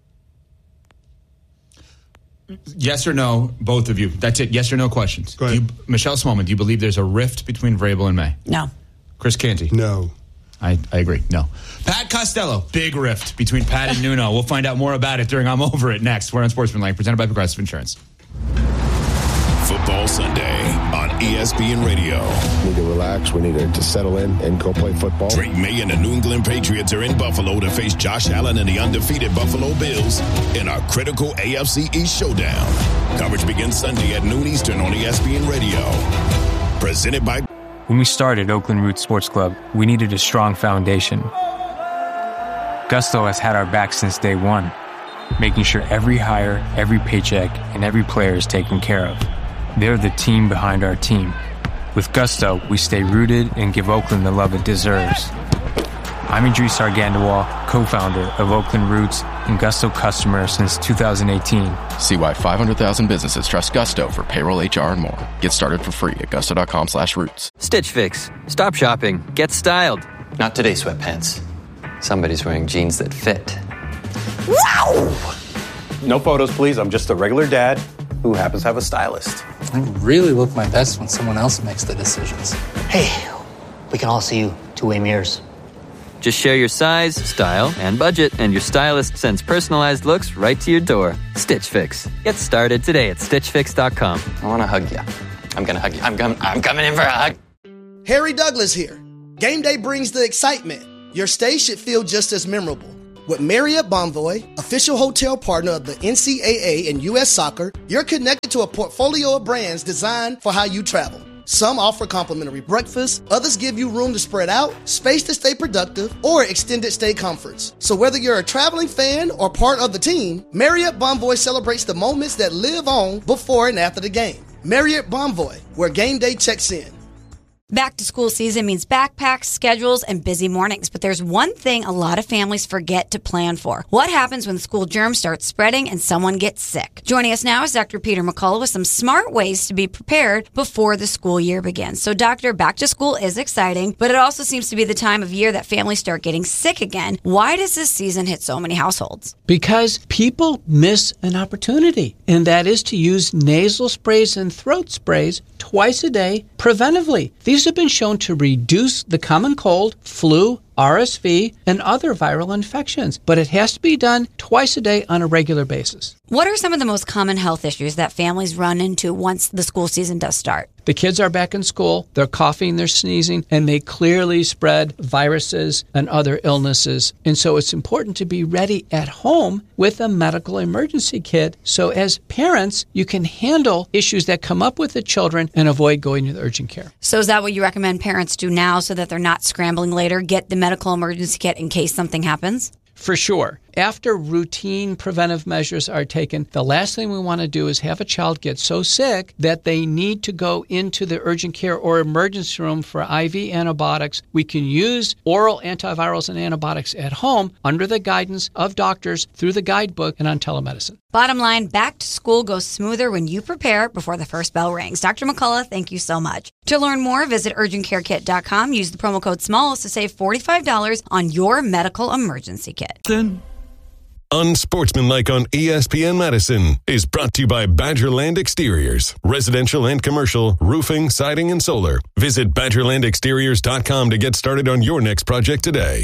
Yes or no, both of you. That's it. Yes or no questions. Do you, Michelle Smallman, do you believe there's a rift between Vrabel and May? No. Chris Canty? No. I, I agree. No. Pat Costello, big rift between Pat and Nuno. We'll find out more about it during I'm Over It next. We're on Sportsmanlike, presented by Progressive Insurance. Football Sunday on E S P N Radio. We need to relax. We need to, to settle in and go play football. Drake May and the New England Patriots are in Buffalo to face Josh Allen and the undefeated Buffalo Bills in our critical A F C East showdown. Coverage begins Sunday at noon Eastern on E S P N Radio. Presented by... When we started Oakland Roots Sports Club, we needed a strong foundation. Gusto has had our back since day one, making sure every hire, every paycheck, and every player is taken care of. They're the team behind our team. With Gusto, we stay rooted and give Oakland the love it deserves. I'm Idris Argandawal, co-founder of Oakland Roots and Gusto customer since two thousand eighteen. See why five hundred thousand businesses trust Gusto for payroll, H R, and more. Get started for free at gusto.com slash roots. Stitch Fix. Stop shopping. Get styled. Not today, sweatpants. Somebody's wearing jeans that fit. Wow! No photos, please. I'm just a regular dad who happens to have a stylist. I really look my best when someone else makes the decisions. Hey, we can all see you two-way mirrors. Just share your size, style, and budget, and your stylist sends personalized looks right to your door. Stitch Fix. Get started today at stitch fix dot com. I want to hug you. I'm going to hug you. I'm, com- I'm coming in for a hug. Harry Douglas here. Game day brings the excitement. Your stay should feel just as memorable. With Marriott Bonvoy, official hotel partner of the N C double A and U S Soccer, you're connected to a portfolio of brands designed for how you travel. Some offer complimentary breakfast, others give you room to spread out, space to stay productive, or extended stay comforts. So whether you're a traveling fan or part of the team, Marriott Bonvoy celebrates the moments that live on before and after the game. Marriott Bonvoy, where game day checks in. Back to school season means backpacks, schedules, and busy mornings. But there's one thing a lot of families forget to plan for. What happens when school germs start spreading and someone gets sick? Joining us now is Doctor Peter McCullough with some smart ways to be prepared before the school year begins. So, Doctor, back to school is exciting, but it also seems to be the time of year that families start getting sick again. Why does this season hit so many households? Because people miss an opportunity, and that is to use nasal sprays and throat sprays twice a day preventively. These have been shown to reduce the common cold, flu, R S V, and other viral infections, but it has to be done twice a day on a regular basis. What are some of the most common health issues that families run into once the school season does start? The kids are back in school, they're coughing, they're sneezing, and they clearly spread viruses and other illnesses. And so it's important to be ready at home with a medical emergency kit. So as parents, you can handle issues that come up with the children and avoid going to the urgent care. So is that what you recommend parents do now so that they're not scrambling later? Get the medical emergency kit in case something happens? For sure. After routine preventive measures are taken, the last thing we want to do is have a child get so sick that they need to go into the urgent care or emergency room for I V antibiotics. We can use oral antivirals and antibiotics at home under the guidance of doctors through the guidebook and on telemedicine. Bottom line, back to school goes smoother when you prepare before the first bell rings. Doctor McCullough, thank you so much. To learn more, visit urgent care kit dot com. Use the promo code SMALLS to save forty-five dollars on your medical emergency kit. Unsportsmanlike on E S P N Madison is brought to you by Badgerland Exteriors. Residential and commercial, roofing, siding, and solar. Visit badgerland exteriors dot com to get started on your next project today.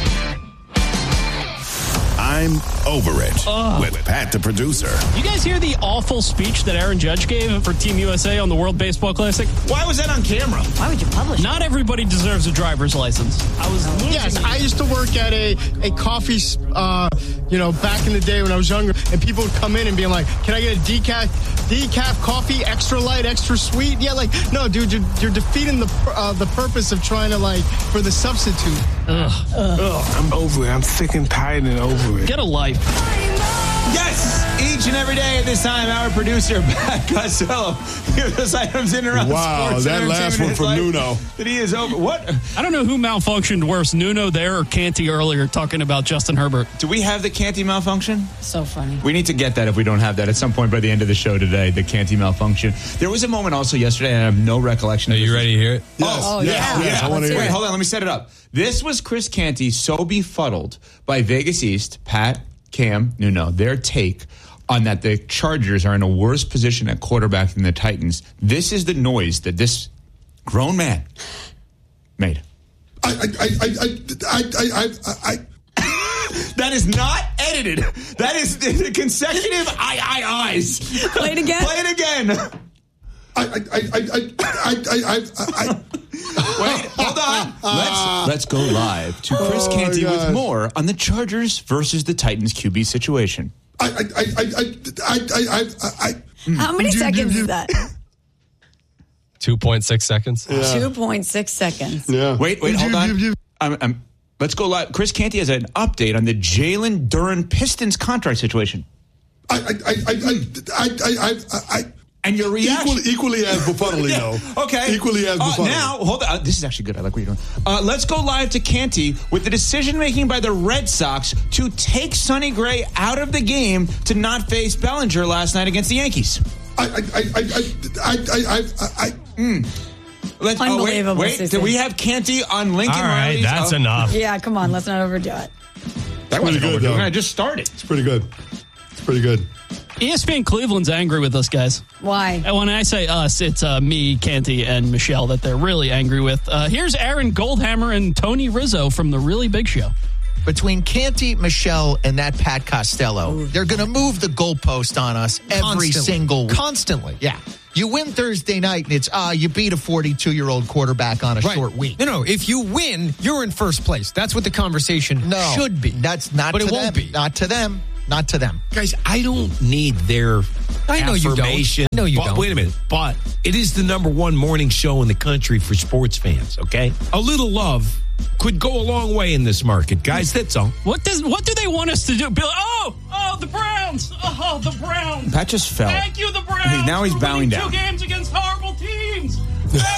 I'm over it Ugh. with Pat the producer. You guys hear the awful speech that Aaron Judge gave for Team U S A on the World Baseball Classic? Why was that on camera? Why would you publish Not everybody deserves a driver's license. I was losing Yes, it. I used to work at a, a coffee, uh, you know, back in the day when I was younger, and people would come in and be like, can I get a decaf, decaf coffee, extra light, extra sweet? Yeah, like, no, dude, you're, you're defeating the uh, the purpose of trying to, like, for the substitute. Ugh. Ugh, I'm over it. I'm sick and tired and over it. Get a life. Yes! Each and every day at this time, our producer, Pat Costello, gives us items in and around Wow, sports that and last one entertainment from in his Nuno. life That he is over. What? I don't know who malfunctioned worse, Nuno there or Canty earlier talking about Justin Herbert. Do we have the Canty malfunction? So funny. We need to get that if we don't have that at some point by the end of the show today, the Canty malfunction. There was a moment also yesterday, and I have no recollection. Are you ready to hear it? Yes, Oh, yes, yeah. yes, I want to hear Wait, it. hold on. Let me set it up. This was Chris Canty so befuddled by Vegas East, Pat, Cam, Nuno, their take on that the Chargers are in a worse position at quarterback than the Titans. This is the noise that this grown man made. I, I, I, I, I, I, I, I That is not edited. That is the consecutive I, I, eyes. Play it again. Play it again. I, I, I, I, I, I, I, I Wait, hold on. Let's let's go live to Chris Oh, Canty with gosh. more on the Chargers versus the Titans Q B situation. I, I, I, I, I, I, I, I, How many seconds is that? two point six seconds. two point six seconds. Yeah. Wait, wait, hold on. I'm, I'm, let's go live. Chris Canty has an update on the Jalen Duren Pistons contract situation. I, I, I, I, I, I, I, And your reaction. Equally, equally as befuddling, Yeah, though. okay. Equally as Uh, befuddling. now, hold on. Uh, this is actually good. I like what you're doing. Uh, let's go live to Canty with the decision making by the Red Sox to take Sonny Gray out of the game to not face Bellinger last night against the Yankees. I, I, I, I, I, I, I, I mm. Let's, Unbelievable, Oh, wait, wait. Sissy. Do we have Canty on Lincoln All right, Riley's- that's oh, enough. Yeah, come on. Let's not overdo it. That pretty wasn't good, overdoing though. it. I just started. It's pretty good. It's pretty good. E S P N Cleveland's angry with us, guys. Why? And when I say us, it's uh, me, Canty, and Michelle that they're really angry with. Uh, here's Aaron Goldhammer and Tony Rizzo from The Really Big Show. Between Canty, Michelle, and that Pat Costello, Ooh. they're going to move the goalpost on us every Constantly. single week. Constantly. Yeah. You win Thursday night, and it's, ah, uh, you beat a forty-two-year-old quarterback on a right. short week. No, no. If you win, you're in first place. That's what the conversation no, should be. That's not but to it them. won't be. Not to them. Not to them. Guys, I don't need their I know affirmation. You don't. No, you but, don't. Wait a minute. But it is the number one morning show in the country for sports fans, okay? A little love could go a long way in this market, guys. That's all. What does what do they want us to do? Bill? Oh, oh, the Browns. Oh, the Browns. Pat just fell. Thank you, the Browns. He, now he's for bowing down. Two games against horrible teams. Thank you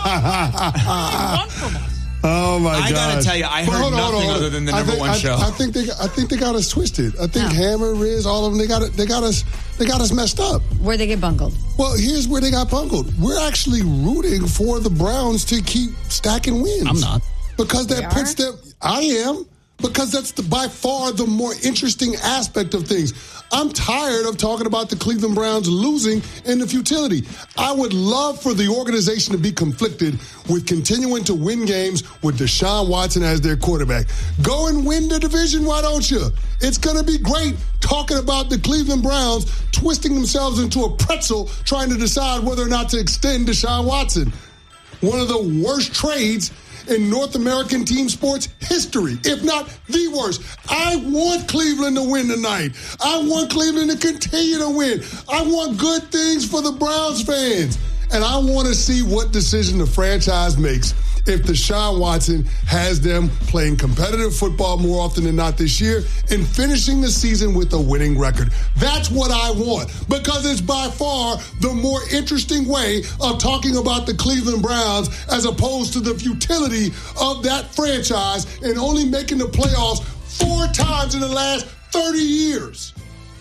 so much. One from us. Oh my god! I gotta tell you, I heard hold on, nothing hold on. other than the I number think, one I, show. I think they, I think they got us twisted. I think yeah. Hammer, Riz, all of them, they got it. They got us. They got us messed up. Where they get bungled? Well, here's where they got bungled. We're actually rooting for the Browns to keep stacking wins. I'm not because that we puts them. I am because that's the, by far the more interesting aspect of things. I'm tired of talking about the Cleveland Browns losing and the futility. I would love for the organization to be conflicted with continuing to win games with Deshaun Watson as their quarterback. Go and win the division, why don't you? It's going to be great talking about the Cleveland Browns twisting themselves into a pretzel trying to decide whether or not to extend Deshaun Watson. One of the worst trades in North American team sports history, if not the worst. I want Cleveland to win tonight. I want Cleveland to continue to win. I want good things for the Browns fans. And I want to see what decision the franchise makes if Deshaun Watson has them playing competitive football more often than not this year and finishing the season with a winning record. That's what I want because it's by far the more interesting way of talking about the Cleveland Browns as opposed to the futility of that franchise and only making the playoffs four times in the last thirty years.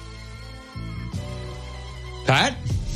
Pat?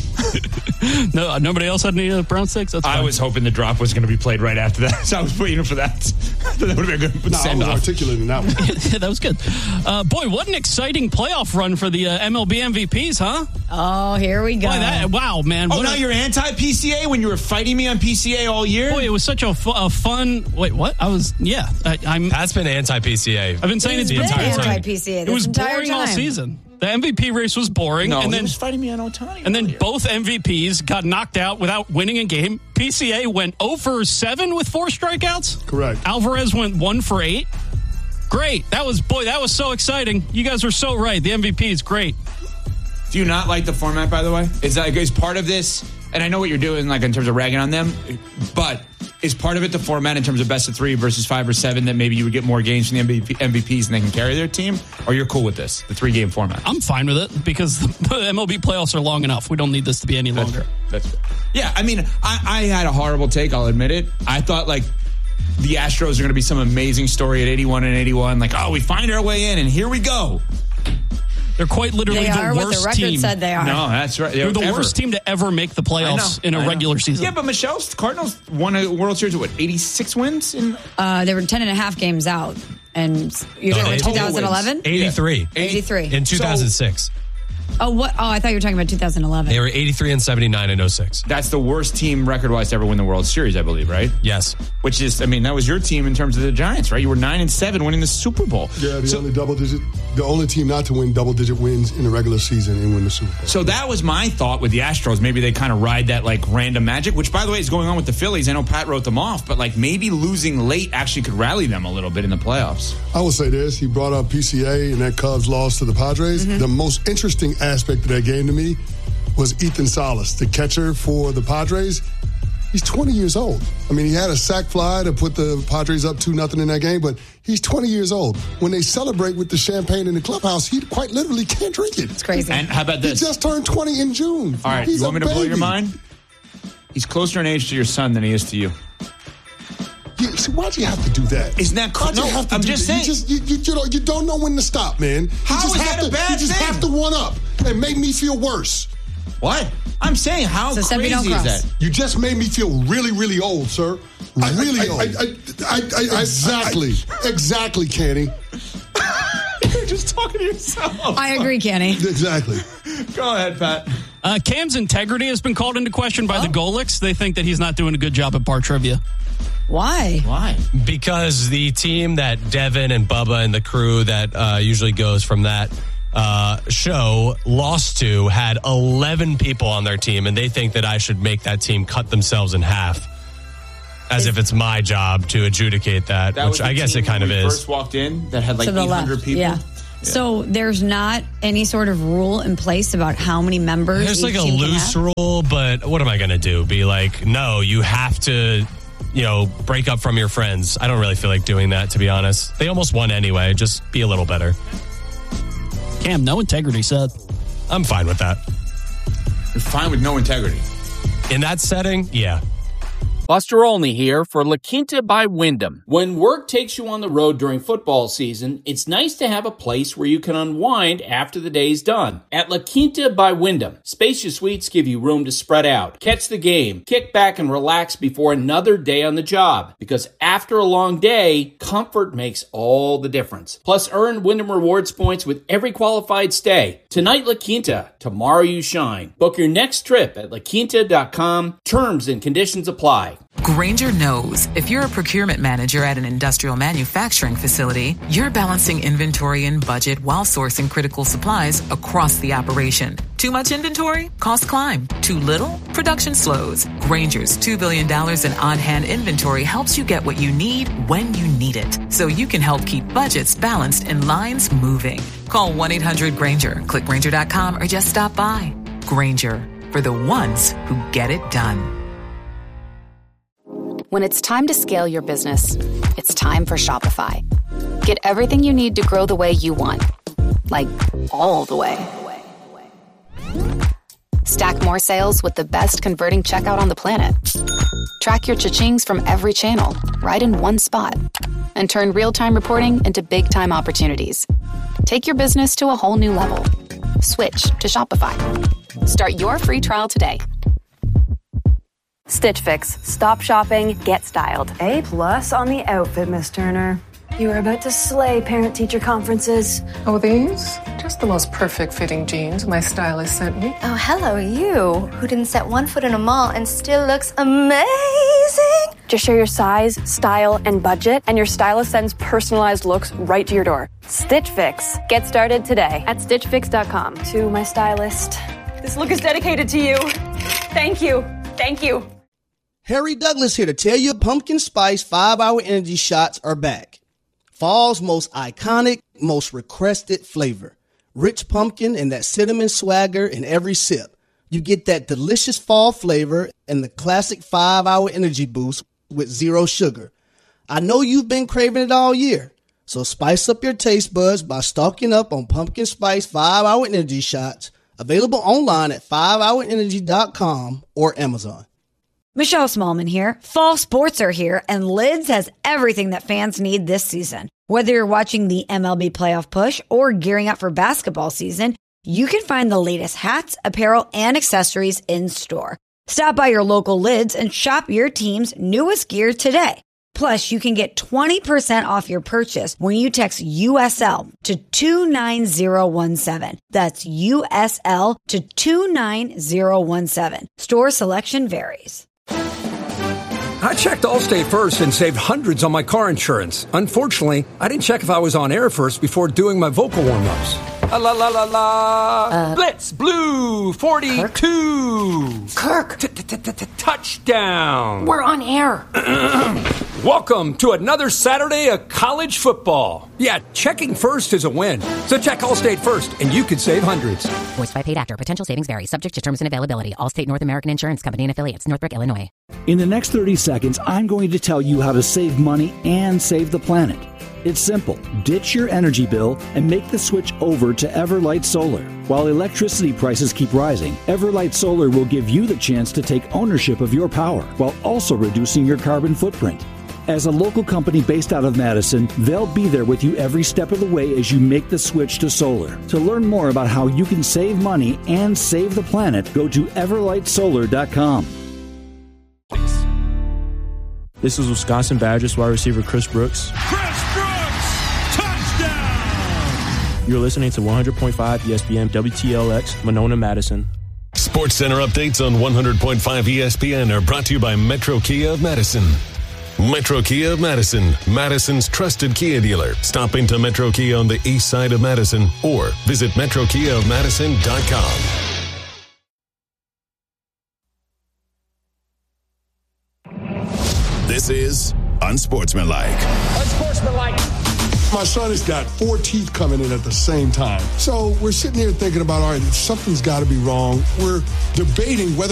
No, nobody else had any uh, Brown sticks? That's I fine. was hoping the drop was going to be played right after that, so I was waiting for that. That would have been a good no, send I was off. articulate in that one. Yeah, that was good. Uh, boy, what an exciting playoff run for the uh, M L B M V Ps, huh? Oh, here we go. Boy, that, wow, man. Oh, what now a, you're anti-P C A when you were fighting me on P C A all year? Boy, it was such a, fu- a fun... Wait, what? I was... Yeah. I, I'm... Pat's been anti-P C A. I've been saying He's it the been entire time. anti-P C A It was this entire boring all time. season. The M V P race was boring. No, and he then, was fighting me on Ohtani. And then earlier. both M V Ps got knocked out without winning a game. P C A went oh for seven with four strikeouts. Correct. Alvarez went one for eight. Great. That was, boy, that was so exciting. You guys were so right. The M V P is great. Do you not like the format, by the way? Is that is part of this, and I know what you're doing, like in terms of ragging on them, but is part of it the format in terms of best of three versus five or seven that maybe you would get more games from the M V Ps and they can carry their team? Or you're cool with this, the three-game format? I'm fine with it because the M L B playoffs are long enough. We don't need this to be any That's longer. Fair. That's fair. Yeah, I mean, I, I had a horrible take, I'll admit it. I thought, like, the Astros are going to be some amazing story at eighty-one and eighty-one. Like, oh, we find our way in, and here we go. They're quite literally They the are what worst the record team. said they are. No, that's right. They're the Ever. worst team to ever make the playoffs I know, in a I know. regular season. Yeah, but Michelle's Cardinals won a World Series with, what, eighty-six wins? In Uh, they were ten and a half games out. And you're No, talking about total twenty eleven? eighty-three. eighty-three. In two thousand six. Oh, what? Oh, I thought you were talking about two thousand eleven. They were eighty-three and seventy-nine in oh six. That's the worst team record-wise to ever win the World Series, I believe, right? Yes. Which is, I mean, that was your team in terms of the Giants, right? You were nine and seven winning the Super Bowl. Yeah, the So- only double digit, the only team not to win double digit wins in the regular season and win the Super Bowl. So that was my thought with the Astros. Maybe they kind of ride that like random magic, which by the way is going on with the Phillies. I know Pat wrote them off, but like maybe losing late actually could rally them a little bit in the playoffs. I will say this. He brought up P C A and that Cubs loss to the Padres. Mm-hmm. The most interesting aspect of that game to me was Ethan Salas, the catcher for the Padres. He's twenty years old. I mean, he had a sac fly to put the Padres up two nothing in that game, but he's twenty years old. When they celebrate with the champagne in the clubhouse, he quite literally can't drink it. It's crazy. And how about this? He just turned twenty in June. All right, He's you want a me to blow your baby. mind? He's closer in age to your son than he is to you. You, see, why'd you have to do that? Isn't that cool? Why'd you No, have to I'm do just that? saying. You, just, you, you, you, don't, you don't know when to stop, man. How you just is have that a to, bad You just thing? have to one up and make me feel worse. What? I'm saying, how So Steffi, crazy don't is cross. that? You just made me feel really, really old, sir. Really I- old. I- I, I, I, exactly. exactly, Kenny. You're just talking to yourself. I agree, Kenny. Exactly. Go ahead, Pat. Uh, Cam's integrity has been called into question by oh. the Golics. They think that he's not doing a good job at bar trivia. Why? Why? Because the team that Devin and Bubba and the crew that uh, usually goes from that uh, show lost to had eleven people on their team, and they think that I should make that team cut themselves in half. As if it's my job to adjudicate that, that which I guess it kind of is. First walked in that had like eight hundred people. Yeah. yeah. So there's not any sort of rule in place about how many members. There's like a team loose rule, but what am I going to do? Be like, no, you have to, you know, break up from your friends. I don't really feel like doing that, to be honest. They almost won anyway. Just be a little better. Cam, no integrity, Seth. I'm fine with that. You're fine with no integrity. In that setting, yeah. Buster Olney here for La Quinta by Wyndham. When work takes you on the road during football season, it's nice to have a place where you can unwind after the day's done. At La Quinta by Wyndham, spacious suites give you room to spread out, catch the game, kick back and relax before another day on the job. Because after a long day, comfort makes all the difference. Plus, earn Wyndham Rewards points with every qualified stay. Tonight, La Quinta. Tomorrow, you shine. Book your next trip at la quinta dot com. Terms and conditions apply. Grainger knows if you're a procurement manager at an industrial manufacturing facility, you're balancing inventory and budget while sourcing critical supplies across the operation. Too much inventory? Costs climb. Too little? Production slows. Grainger's two billion dollars in on-hand inventory helps you get what you need when you need it, so you can help keep budgets balanced and lines moving. Call one eight hundred Grainger, click Grainger dot com, or just stop by. Grainger, for the ones who get it done. When it's time to scale your business, it's time for Shopify. Get everything you need to grow the way you want. Like, all the way. Stack more sales with the best converting checkout on the planet. Track your cha-chings from every channel, right in one spot. And turn real-time reporting into big-time opportunities. Take your business to a whole new level. Switch to Shopify. Start your free trial today. Stitch Fix. Stop shopping, get styled. A plus on the outfit, Miss Turner. You are about to slay parent-teacher conferences. Oh, these? Just the most perfect fitting jeans my stylist sent me. Oh, hello, you, who didn't set one foot in a mall and still looks amazing. Just share your size, style, and budget, and your stylist sends personalized looks right to your door. Stitch Fix. Get started today at stitch fix dot com. To my stylist, this look is dedicated to you. Thank you. Thank you. Harry Douglas here to tell you pumpkin spice five-hour energy shots are back. Fall's most iconic, most requested flavor. Rich pumpkin and that cinnamon swagger in every sip. You get that delicious fall flavor and the classic five-hour energy boost with zero sugar. I know you've been craving it all year, so spice up your taste buds by stocking up on pumpkin spice five-hour energy shots, available online at five hour energy dot com or Amazon. Michelle Smallman here. Fall sports are here, and Lids has everything that fans need this season. Whether you're watching the M L B playoff push or gearing up for basketball season, you can find the latest hats, apparel, and accessories in store. Stop by your local Lids and shop your team's newest gear today. Plus, you can get twenty percent off your purchase when you text U S L to two nine zero one seven. That's U S L to two nine zero one seven. Store selection varies. I checked Allstate first and saved hundreds on my car insurance. Unfortunately, I didn't check if I was on air first before doing my vocal warm-ups. La la la la la. Uh, Blitz Blue forty-two. Kirk. Touchdown. We're on air. Welcome to another Saturday of college football. Yeah, checking first is a win. So check Allstate first, and you could save hundreds. Voiced by paid actor. Potential savings vary. Subject to terms and availability. Allstate North American Insurance Company and affiliates. Northbrook, Illinois. In the next thirty seconds, I'm going to tell you how to save money and save the planet. It's simple. Ditch your energy bill and make the switch over to Everlight Solar. While electricity prices keep rising, Everlight Solar will give you the chance to take ownership of your power while also reducing your carbon footprint. As a local company based out of Madison, they'll be there with you every step of the way as you make the switch to solar. To learn more about how you can save money and save the planet, go to everlight solar dot com. This is Wisconsin Badgers wide receiver Chris Brooks. Chris Brooks, touchdown! You're listening to one hundred point five E S P N W T L X, Monona, Madison. Sports Center updates on one hundred point five E S P N are brought to you by Metro Kia of Madison. Metro Kia of Madison, Madison's trusted Kia dealer. Stop into Metro Kia on the east side of Madison or visit metro kia of madison dot com. This is Unsportsmanlike. Unsportsmanlike. My son has got four teeth coming in at the same time. So we're sitting here thinking about, all right, something's got to be wrong. We're debating whether